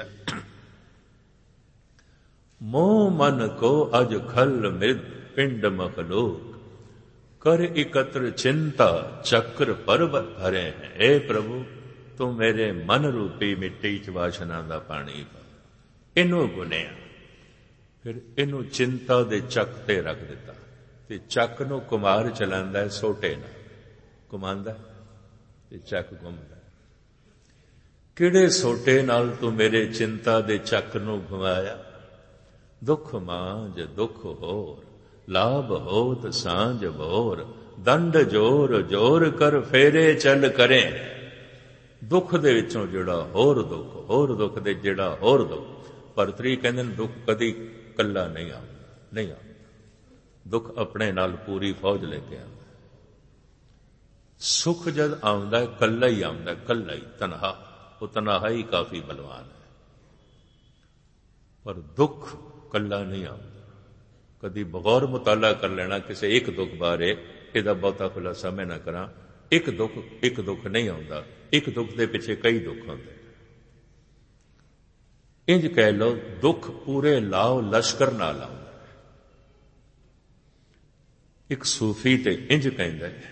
मोह मन को अज खल मृद पिंड मखलोक, कर एकत्र चिंता चक्र पर्वत भरे हैं। ए प्रभु तू मेरे मन रूपी मिट्टी च वासना दा पानी पा, इनू गुनिया, फिर इनू चिंता दे चक ते रख दिता। ते चक नू कुमार चलांदा है सोटे नाल, घुमांदा ते चक घुमदा। किहड़े सोटे नाल तू मेरे चिंता दे चक नू घुमाया। दुख मांझ दुख होर, लाभ होत सांझ भोर, दंड जोर जोर कर फेरे चल करे। दुख दे विचों जिहड़ा होर दुख, होर दुख दे जिहड़ा होर दुख। भरतरी कहंदे ने दुख कदी कल्ला नहीं आउंदा, नहीं आउंदा। दुख अपने नाल पूरी फौज लेके आंदा। सुख जद आउंदा है कल्ला ही आउंदा, कल्ला ही तनहा। वो तनहाई काफी बलवान है, पर दुख कल्ला नहीं आउंदा। कदी बगौर मुताला कर लेना किसी एक दुख बारे, इहदा बहुता खुलासा मैं ना करा। एक दुख एक दुख नहीं आउंदा, एक दुख दे पिछे कई दुख आउंदे। इंज कह लो दुख पूरे लाओ लश्कर नाल आउंदा। एक सूफी ते इंज कहंदा है,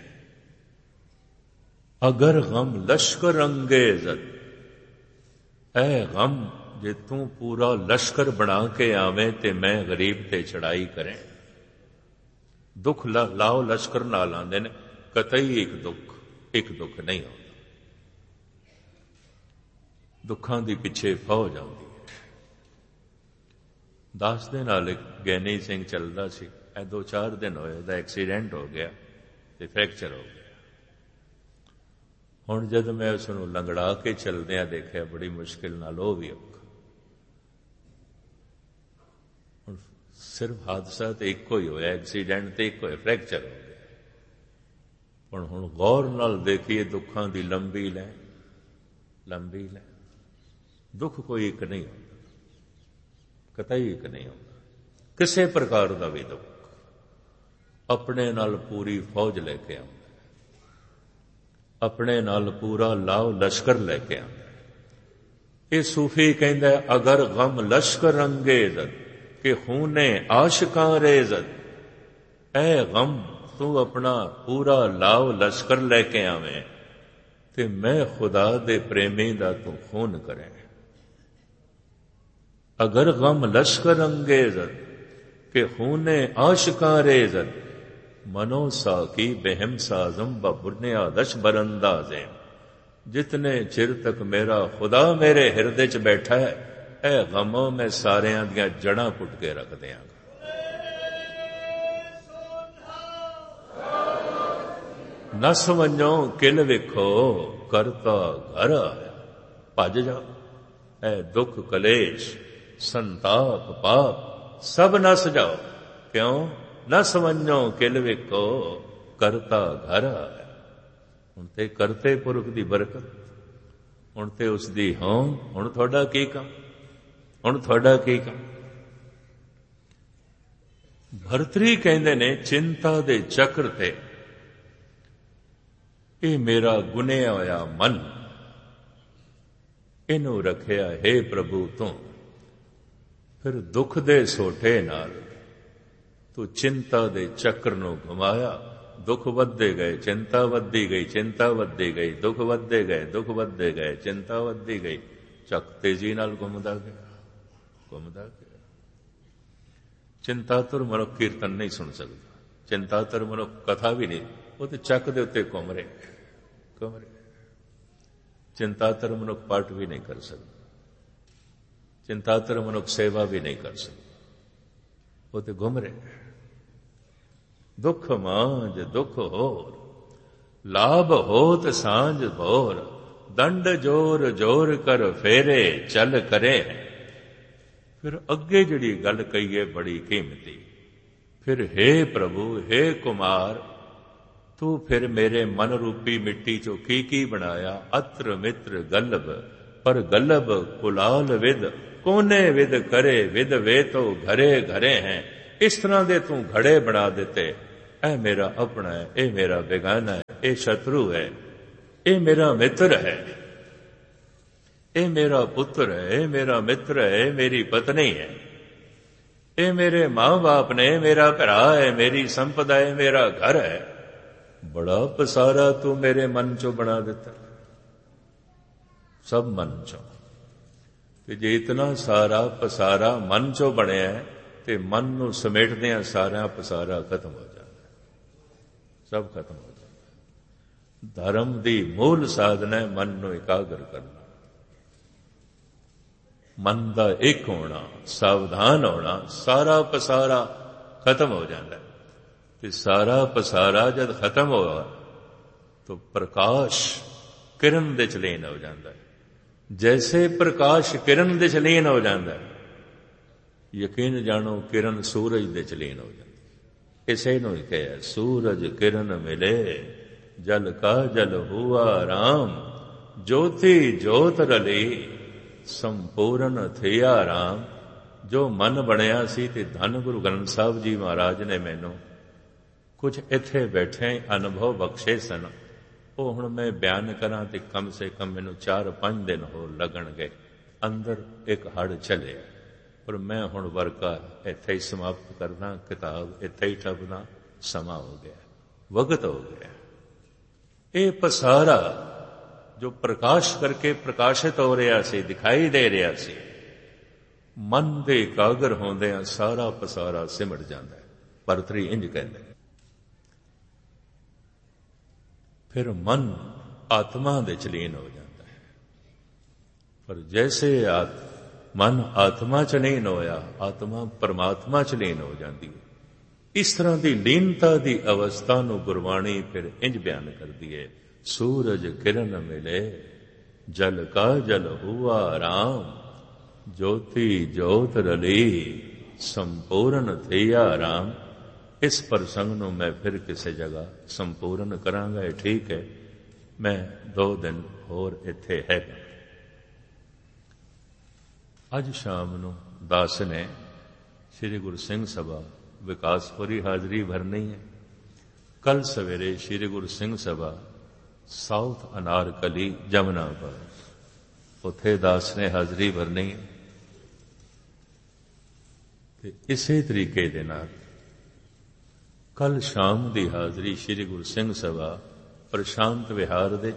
अगर गम लश्कर अंगेज़त, ऐ गम जे तू पूरा लश्कर बना के आवे ते मैं गरीब ते चढ़ाई करें। दुख ला, लाओ लश्कर नाल आंदे ने, कतई एक दुख एक दुख नहीं आउंदा। दुखां दी पिछे फौज आउंदी है। दास दे नाल एक गैनी सिंह चलदा सी, ए दो चार दिन होए दा एक्सीडेंट हो गया ते फ्रैक्चर हो गया। हुण जद मैं उसनूं लंगड़ा के चलदिआं देखिआ, बड़ी मुश्किल नाल वो भी औखा। हुण सिर्फ हादसा तो इक्को ही होया, एक्सीडेंट तो इक्को है, फ्रैक्चर हो गया। हुण हुण गौर नाल देखिए दुखां दी लंबी लैन, लंबी लैन। दुख कोई एक नहीं होंदा, कतई एक नहीं होंदा। किसी प्रकार का भी दुख अपने नाल पूरी फौज लेके आउंदा, अपने नाल पूरा लाओ लश्कर लेके आंदा। ये सूफी कहंदा है, अगर गम लश्कर अंगेज़त के खूने आशिकां रेज़त। ऐ गम तू अपना पूरा लाओ लश्कर लेके आवे ते मैं खुदा दे प्रेमी दा तू खून करे। अगर गम लश्कर अंगेज़त के खूने आशिकां रेज़त, मनो साकी बेहम साजम ब बुनियादश बरंदाज़े। जितने चिर तक मेरा खुदा मेरे हिरदे च बैठा है, ए गमों में सारियां दियां जड़ां पुट के रख दियांगा। नस वंजो किल विखो करता घर आया। भज जाओ ए दुख कलेश संताप पाप सब नस जाओ। क्यों? न समझो किल विको करता घर आया। हुण ते करते पुरख दी बरकत, हुण ते उसदी हों। हुण तुहाडा की काम, हुण तुहाडा की काम। भरतरी कहंदे ने चिंता दे चक्र ते ये मेरा गुनिया होया मन, इनू रखिया हे प्रभु तू। फिर दुख दे सोटे नाल तू चिंता दे चक्र नू घुमाया। दुख वधदे गए, चिंता वधदी गई, चिंता वधदी गई, दुख वधदे गए, दुख वधदे गए, चिंता वधदी गई। चक तेजी नाल घुमदा गया, घुमदा गया। चिंतातुर मनुख कीर्तन नहीं सुन सकता, चिंतातुर मनुख कथा भी नहीं, वो तो चक दे उत्ते घुम रहे घुम रहे। चिंतातुर मनुख पाठ भी नहीं कर सकता, चिंतातुर मनुख सेवा भी नहीं कर सकता, वो तो घुम रहे। दुख मांझ दुख होर, लाभ होत सांझ भोर, दंड जोर जोर कर फेरे चल करे। फिर अगे जिहड़ी गल कही है बड़ी कीमती। फिर हे प्रभु हे कुमार, तू तू फिर मेरे मन रूपी मिट्टी चो की की बनाया। अत्र मित्र गल्लभ पर गल्लभ कुलाल विद, कोने विद करे विद वे तो घरे घरे हैं। इस तरह दे तू घड़े बना देते। ए मेरा अपना है, ए मेरा बेगाना है, ए शत्रु है, ए मेरा मित्र है, ए मेरा पुत्र है, ए मेरा मित्र है, मेरी पत्नी है, ए मेरे मां बाप ने, मेरा भरा है, मेरी संपदा है, मेरा घर है। बड़ा पसारा तू मेरे मन चो बना देता, सब मन चो। ते जे इतना सारा पसारा मन चो बनिया है ते मन नू समेटदियां सारा पसारा खत्म हो जाता, सब खत्म हो जाता। धर्म दी मूल साधना है मन नू एकाग्र करना, मन दा एक होना, सावधान होना, सारा पसारा खत्म हो जाता है। ते सारा पसारा जब खत्म होगा तो प्रकाश किरण दे च लीन हो जाता है। जैसे प्रकाश किरण दे च लीन हो जाता है, यकीन जानो किरण सूरज दे च लीन हो जाती। इसे नूं ही कहा सूरज किरण मिले, जल का जल हुआ राम, ज्योति ज्योत रली, संपूर्ण थिया राम। जो मन बनिया सी ते धन गुरु ग्रंथ साहब जी महाराज ने मैनू कुछ इत्थे बैठे अनुभव बख्शे सन। वो हुण मैं बयान करा तो कम से कम मैनू चार पांच दिन हो लगणगे। अंदर एक हड़ चले पर मैं हुण वर्का इत्थे ही समाप्त करना, किताब इत्थे ही ठपना, समा हो गया, वक्त हो गया। ये पसारा जो प्रकाश करके प्रकाशित हो रहा सी, दिखाई दे रहा सी, मन दे एकाग्र होंदियां सारा पसारा सिमट जाता है। भरतरी इंज कहते हैं। फिर मन आत्मा दे च लीन हो जाता है। पर जैसे आत, मन आत्मा च लीन होया, आत्मा परमात्मा च लीन हो जाती है। इस तरह की लीनता की अवस्था नूं गुरबाणी फिर इंज बयान करती है। सूरज किरण मिले, जल का जल हुआ राम, ज्योति ज्योत रली, संपूर्ण थिया राम। इस प्रसंग नूं मैं फिर किसी जगह संपूर्ण करांगा, ठीक है। मैं दो दिन होर इत्थे है। अज शाम नूं दास ने श्री गुरु सिंह सभा विकासपुरी हाजरी भरनी है। कल सवेरे श्री गुरु सिंह सभा साउथ अनारकली जमुना पर, उत्थे दास ने हाजरी भरनी है। ते इसे तरीके दे नाल कल शाम की हाजरी श्री गुरु सिंह सभा प्रशांत विहार दे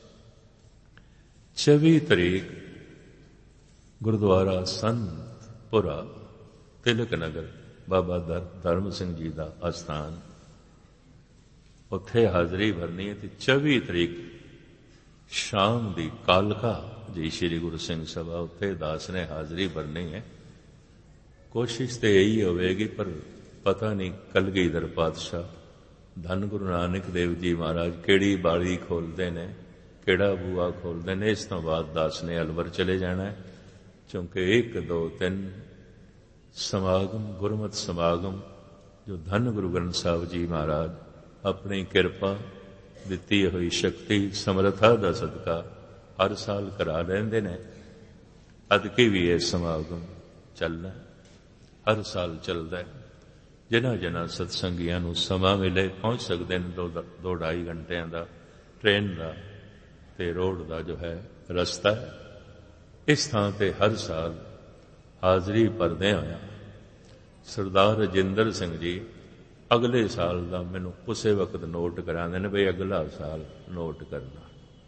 चौबी तरीक गुरुद्वारा संतपुरा तिलक नगर बाबा धर्म सिंह जी का अस्थान, उत्थे हाजरी भरनी है। तो चौबी तरीक शाम की कालका जी श्री गुरु सिंह सभा, उत्थे दास ने हाजरी भरनी है। कोशिश तो यही होगी, पर पता नहीं कलगीधर पातशाह धन गुरु नानक देव जी महाराज केड़ी बाड़ी खोलते ने, केड़ा बूआ खोलते ने। इस तो बाद दास ने अलवर चले जाना है, क्योंकि एक दो तीन समागम, गुरमत समागम जो धन गुरु ग्रंथ साहब जी महाराज अपनी किरपा दिती हुई शक्ति समर्था का सदका हर साल करा लेंदे ने। अदकी भी यह समागम चलना, हर साल चलता है। जिन्हां जिन्हां सत्संगियां नूं समा मिले पहुंच सकते हैं। दो दो ढाई घंटिया का ट्रेन का ते रोड का जो है रस्ता है। इस थां ते हर साल हाजरी भरदे आया सरदार रजिंदर सिंह जी अगले साल का मैनू उसे वक्त नोट करांदे ने, बई अगला साल नोट करना।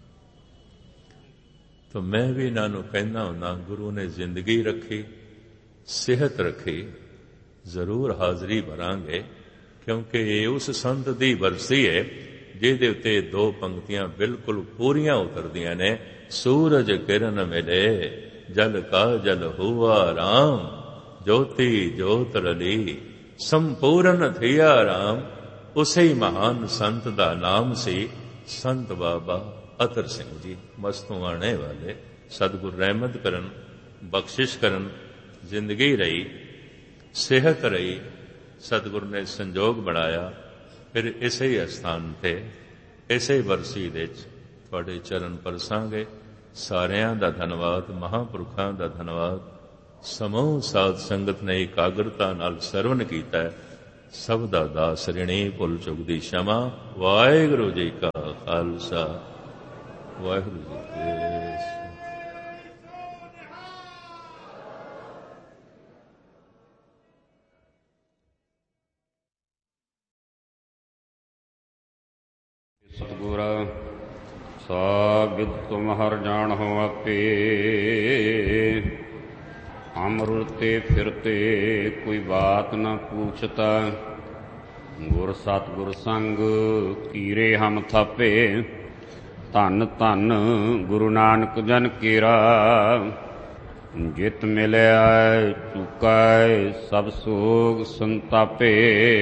तो मैं भी इन्हों कहना हुंदा, गुरु ने जिंदगी रखी, सेहत रखी, जरूर हाजरी भरांगे, क्योंकि ये उस संत की बरसी है जिहदे उत्ते दो पंक्तियां बिल्कुल पूरियां उतरदियां ने। सूरज किरण मिले, जल का जल हुआ राम, ज्योति ज्योत रली, संपूर्ण थिया राम। उसे ही महान संत का नाम सी संत बाबा अतर सिंह जी। मस्तों आने वाले सतगुर रहमत करन, बख्शिश करन, जिंदगी रही, सेहत रही, सतगुरु ने संजोग बनाया, ਫਿਰ ਇਸੇ ਹੀ ਅਸਥਾਨ ਤੇ ਇਸੇ ਬਰਸੀ ਦੇ ਵਿੱਚ ਤੁਹਾਡੇ ਚਰਨ ਪਰਸਾਂਗੇ। ਸਾਰਿਆਂ ਦਾ ਧੰਨਵਾਦ, ਮਹਾਂਪੁਰਖਾਂ ਦਾ ਧੰਨਵਾਦ। ਸਮੂਹ ਸਾਧ ਸੰਗਤ ਨੇ ਇਕਾਗਰਤਾ ਨਾਲ ਸਰਵਨ ਕੀਤਾ। ਸਭ ਦਾ ਦਾਸ ਰਿਣੀ, ਭੁੱਲ ਚੁੱਕ ਦੀ क्षमा। ਵਾਹਿਗੁਰੂ ਜੀ ਕਾ ਖਾਲਸਾ, ਵਾਹਿਗੁਰੂ ਜੀ ਕੀ ਫਤਿਹ। ਸਤਿਗੁਰ ਸਾਬਿਦ ਤੁਮ ਹਰ ਜਾਣਹੁ ਆਪੇ, ਅਮਰੁਤੇ ਫਿਰਤੇ ਕੋਈ ਬਾਤ ਨ ਪੂਛਤਾ। ਗੁਰ ਸਤਿਗੁਰ ਸੰਗ ਕੀਰੇ ਹਮ ਥਾਪੇ, ਧੰਨ ਧੰਨ ਗੁਰੂ ਨਾਨਕ ਜਨ ਕੇਰਾ। ਜਿਤ ਮਿਲਿਆ ਚੁਕੈ ਸਭ ਸੋਗ ਸੰਤਾਪੇ,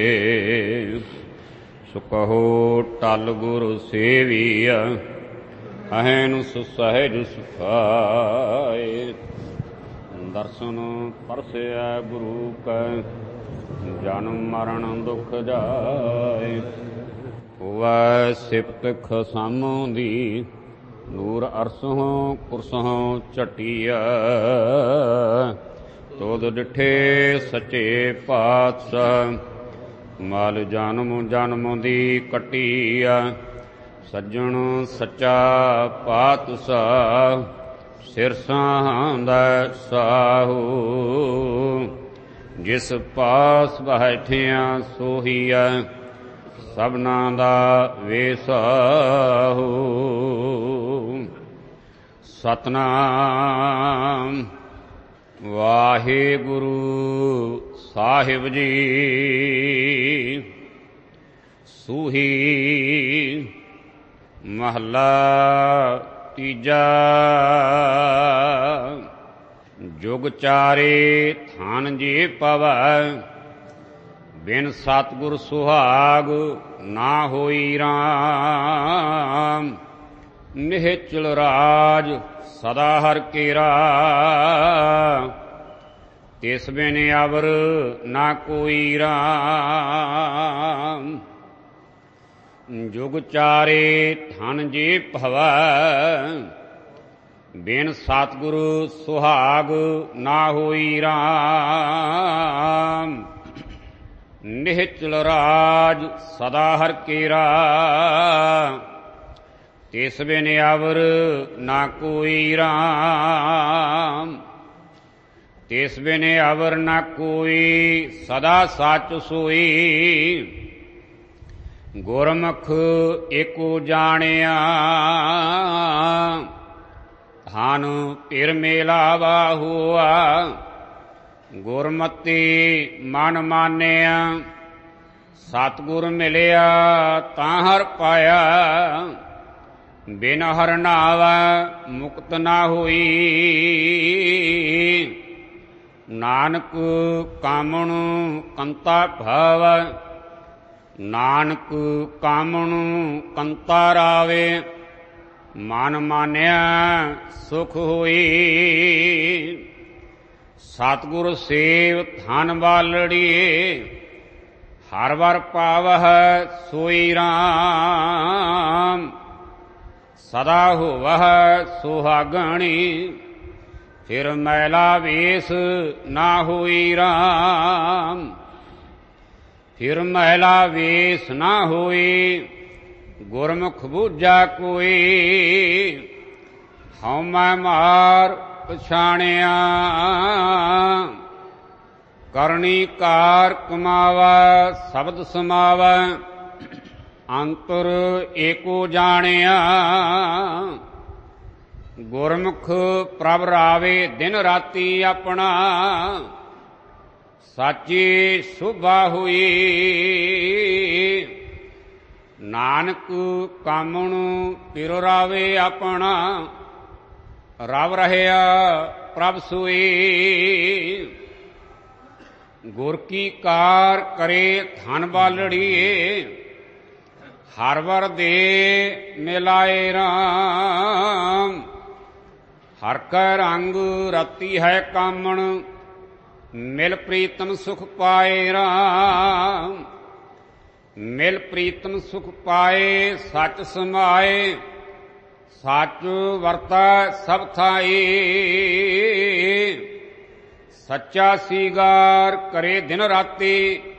ਸੋ ਕਹੋ ਟਲ ਗੁਰ ਸੇਵੀਆ, ਅਹੈਨੁ ਸਹਿਜ ਸੁਖਾਏ। ਦਰਸ਼ਨ ਪਰਸਿਆ ਗੁਰੂ ਕੈ, ਜਨਮ ਮਰਨ ਦੁਖ ਜਾਏ। ਹੋਵੈ ਸਿਫਤ ਖਸਮ ਦੀ, ਨੂਰ ਅਰਸੋਂ ਕੁਰਸੋਂ ਝਟੀਆ। ਤੋਦ ਡਿਠੇ ਸੱਚੇ ਪਾਤਸ਼ਾਹ, ਮਲ ਜਨਮ ਜਨਮ ਦੀ ਕੱਟੀਆ। ਸੱਜਣ ਸੱਚਾ ਪਾਤਸ਼ਾਹ, ਸਿਰ ਸਾਂਦਾ ਸਾਹੂ। ਜਿਸ ਪਾਸ ਬੈਠਿਆ ਸੋਹੀਆ, ਸਭਨਾਂ ਦਾ ਵੇਸਾਹੂ। ਸਤਨਾਮ ਵਾਹਿਗੁਰੂ ਸਾਹਿਬ ਜੀ। ਸੂਹੀ ਮਹੱਲਾ ਤੀਜਾ। ਜੁਗ ਚਾਰੇ ਥਾਨ ਜੇ ਪਵੈ, ਬਿਨ ਸਤਿਗੁਰ ਸੁਹਾਗ ਨਾ ਹੋਈ ਰਾਮ। ਨਿਹਚਲ ਰਾਜ ਸਦਾ ਹਰ ਕੇਰਾ, ਤਿਸ ਬਿਨ ਅਵਰ ਨਾ ਕੋਈ ਰਾਮ। ਜੁਗ ਚਾਰੇ ਥਨ ਜੇ ਭਵੈ, ਬਿਨ ਸਤਿਗੁਰ ਸੁਹਾਗ ਨਾ ਹੋਈ ਰਾਮ। ਨਿਹਚਲ ਰਾਜ ਸਦਾ ਹਰ ਕੇਰਾ, ਤਿਸ ਬਿਨ ਅਵਰ ਨਾ ਕੋਈ ਰਾਮ। ਤਿਸ ਬਿਨ ਅਵਰ ਨਾ ਕੋਈ, ਸਦਾ ਸੱਚ ਸੋਈ। ਗੁਰਮੁਖ ਏਕੋ ਜਾਣਿਆ, ਧਨ ਧਿਰ ਮੇਲਾਵਾ ਹੋਆ। ਗੁਰਮਤਿ ਮਨ ਮਾਨਿਆ, ਸਤਿਗੁਰ ਮਿਲਿਆ ਤਾਂ ਹਰ ਪਾਇਆ। ਬਿਨ ਹਰ ਨਾਵੈ ਮੁਕਤ ਨਾ ਹੋਈ। ਨਾਨਕ ਕਾਮਣ ਕੰਤਾ ਭਾਵ, ਨਾਨਕ ਕਾਮਣ ਕੰਤਾ ਰਾਵੇ। ਮਨ ਮਾਨਿਆ ਸੁਖ ਹੋਈ। ਸਤਿਗੁਰ ਸੇਵ ਧਨ ਬਾਲੜੀਏ, ਹਰ ਵਰ ਪਾਵਹਿ ਸੋਈ ਰਾਮ। ਸਦਾ ਹੋਵਹਿ ਸੁਹਾਗਣੀ, ਫਿਰ ਮੈਲਾ ਵੇਸ ਨਾ ਹੋਈ ਰਾਮ। ਫਿਰ ਮੈਲਾ ਵੇਸ ਨਾ ਹੋਈ, ਗੁਰਮੁਖ ਬੂਝਾ ਕੋਈ। ਹਉ ਮੈਂ ਮਾਰ ਪਛਾਣਿਆ, ਕਰਨੀ ਕਾਰ ਕਮਾਵਾ। ਸ਼ਬਦ ਸਮਾਵਾ, ਅੰਤਰ ਏਕੋ ਜਾਣਿਆ। ਗੁਰਮੁਖ ਪ੍ਰਭ ਰਾਵੇ ਦਿਨ ਰਾਤੀ ਆਪਣਾ, ਸਾਚੀ ਸੁਭਾ ਹੋਈ। ਨਾਨਕ ਕਾਮਣ ਪਿਰ ਰਾਵੇ ਆਪਣਾ, ਰਵ ਰਹਿਆ ਪ੍ਰਭ ਸੋਈ। ਗੁਰ ਕੀ ਕਾਰ ਕਰੇ ਧਨ ਬਾਲੜੀਏ, ਹਰ ਵਰ ਦੇ ਮਿਲਾਏ ਰਾਮ। ਹਰ ਕੈ ਰੰਗ ਰਤੀ ਹੈ ਕਾਮਣ, ਮਿਲ ਪ੍ਰੀਤਮ ਸੁਖ ਪਾਏ ਰਾਮ। ਮਿਲ ਪ੍ਰੀਤਮ ਸੁਖ ਪਾਏ, ਸਚ ਸਮਾਏ, ਸੱਚ ਵਰਤਾ ਸਭ ਥਾਈ। ਸੱਚਾ ਸੀਗਾਰ ਕਰੇ ਦਿਨ ਰਾਤੀ,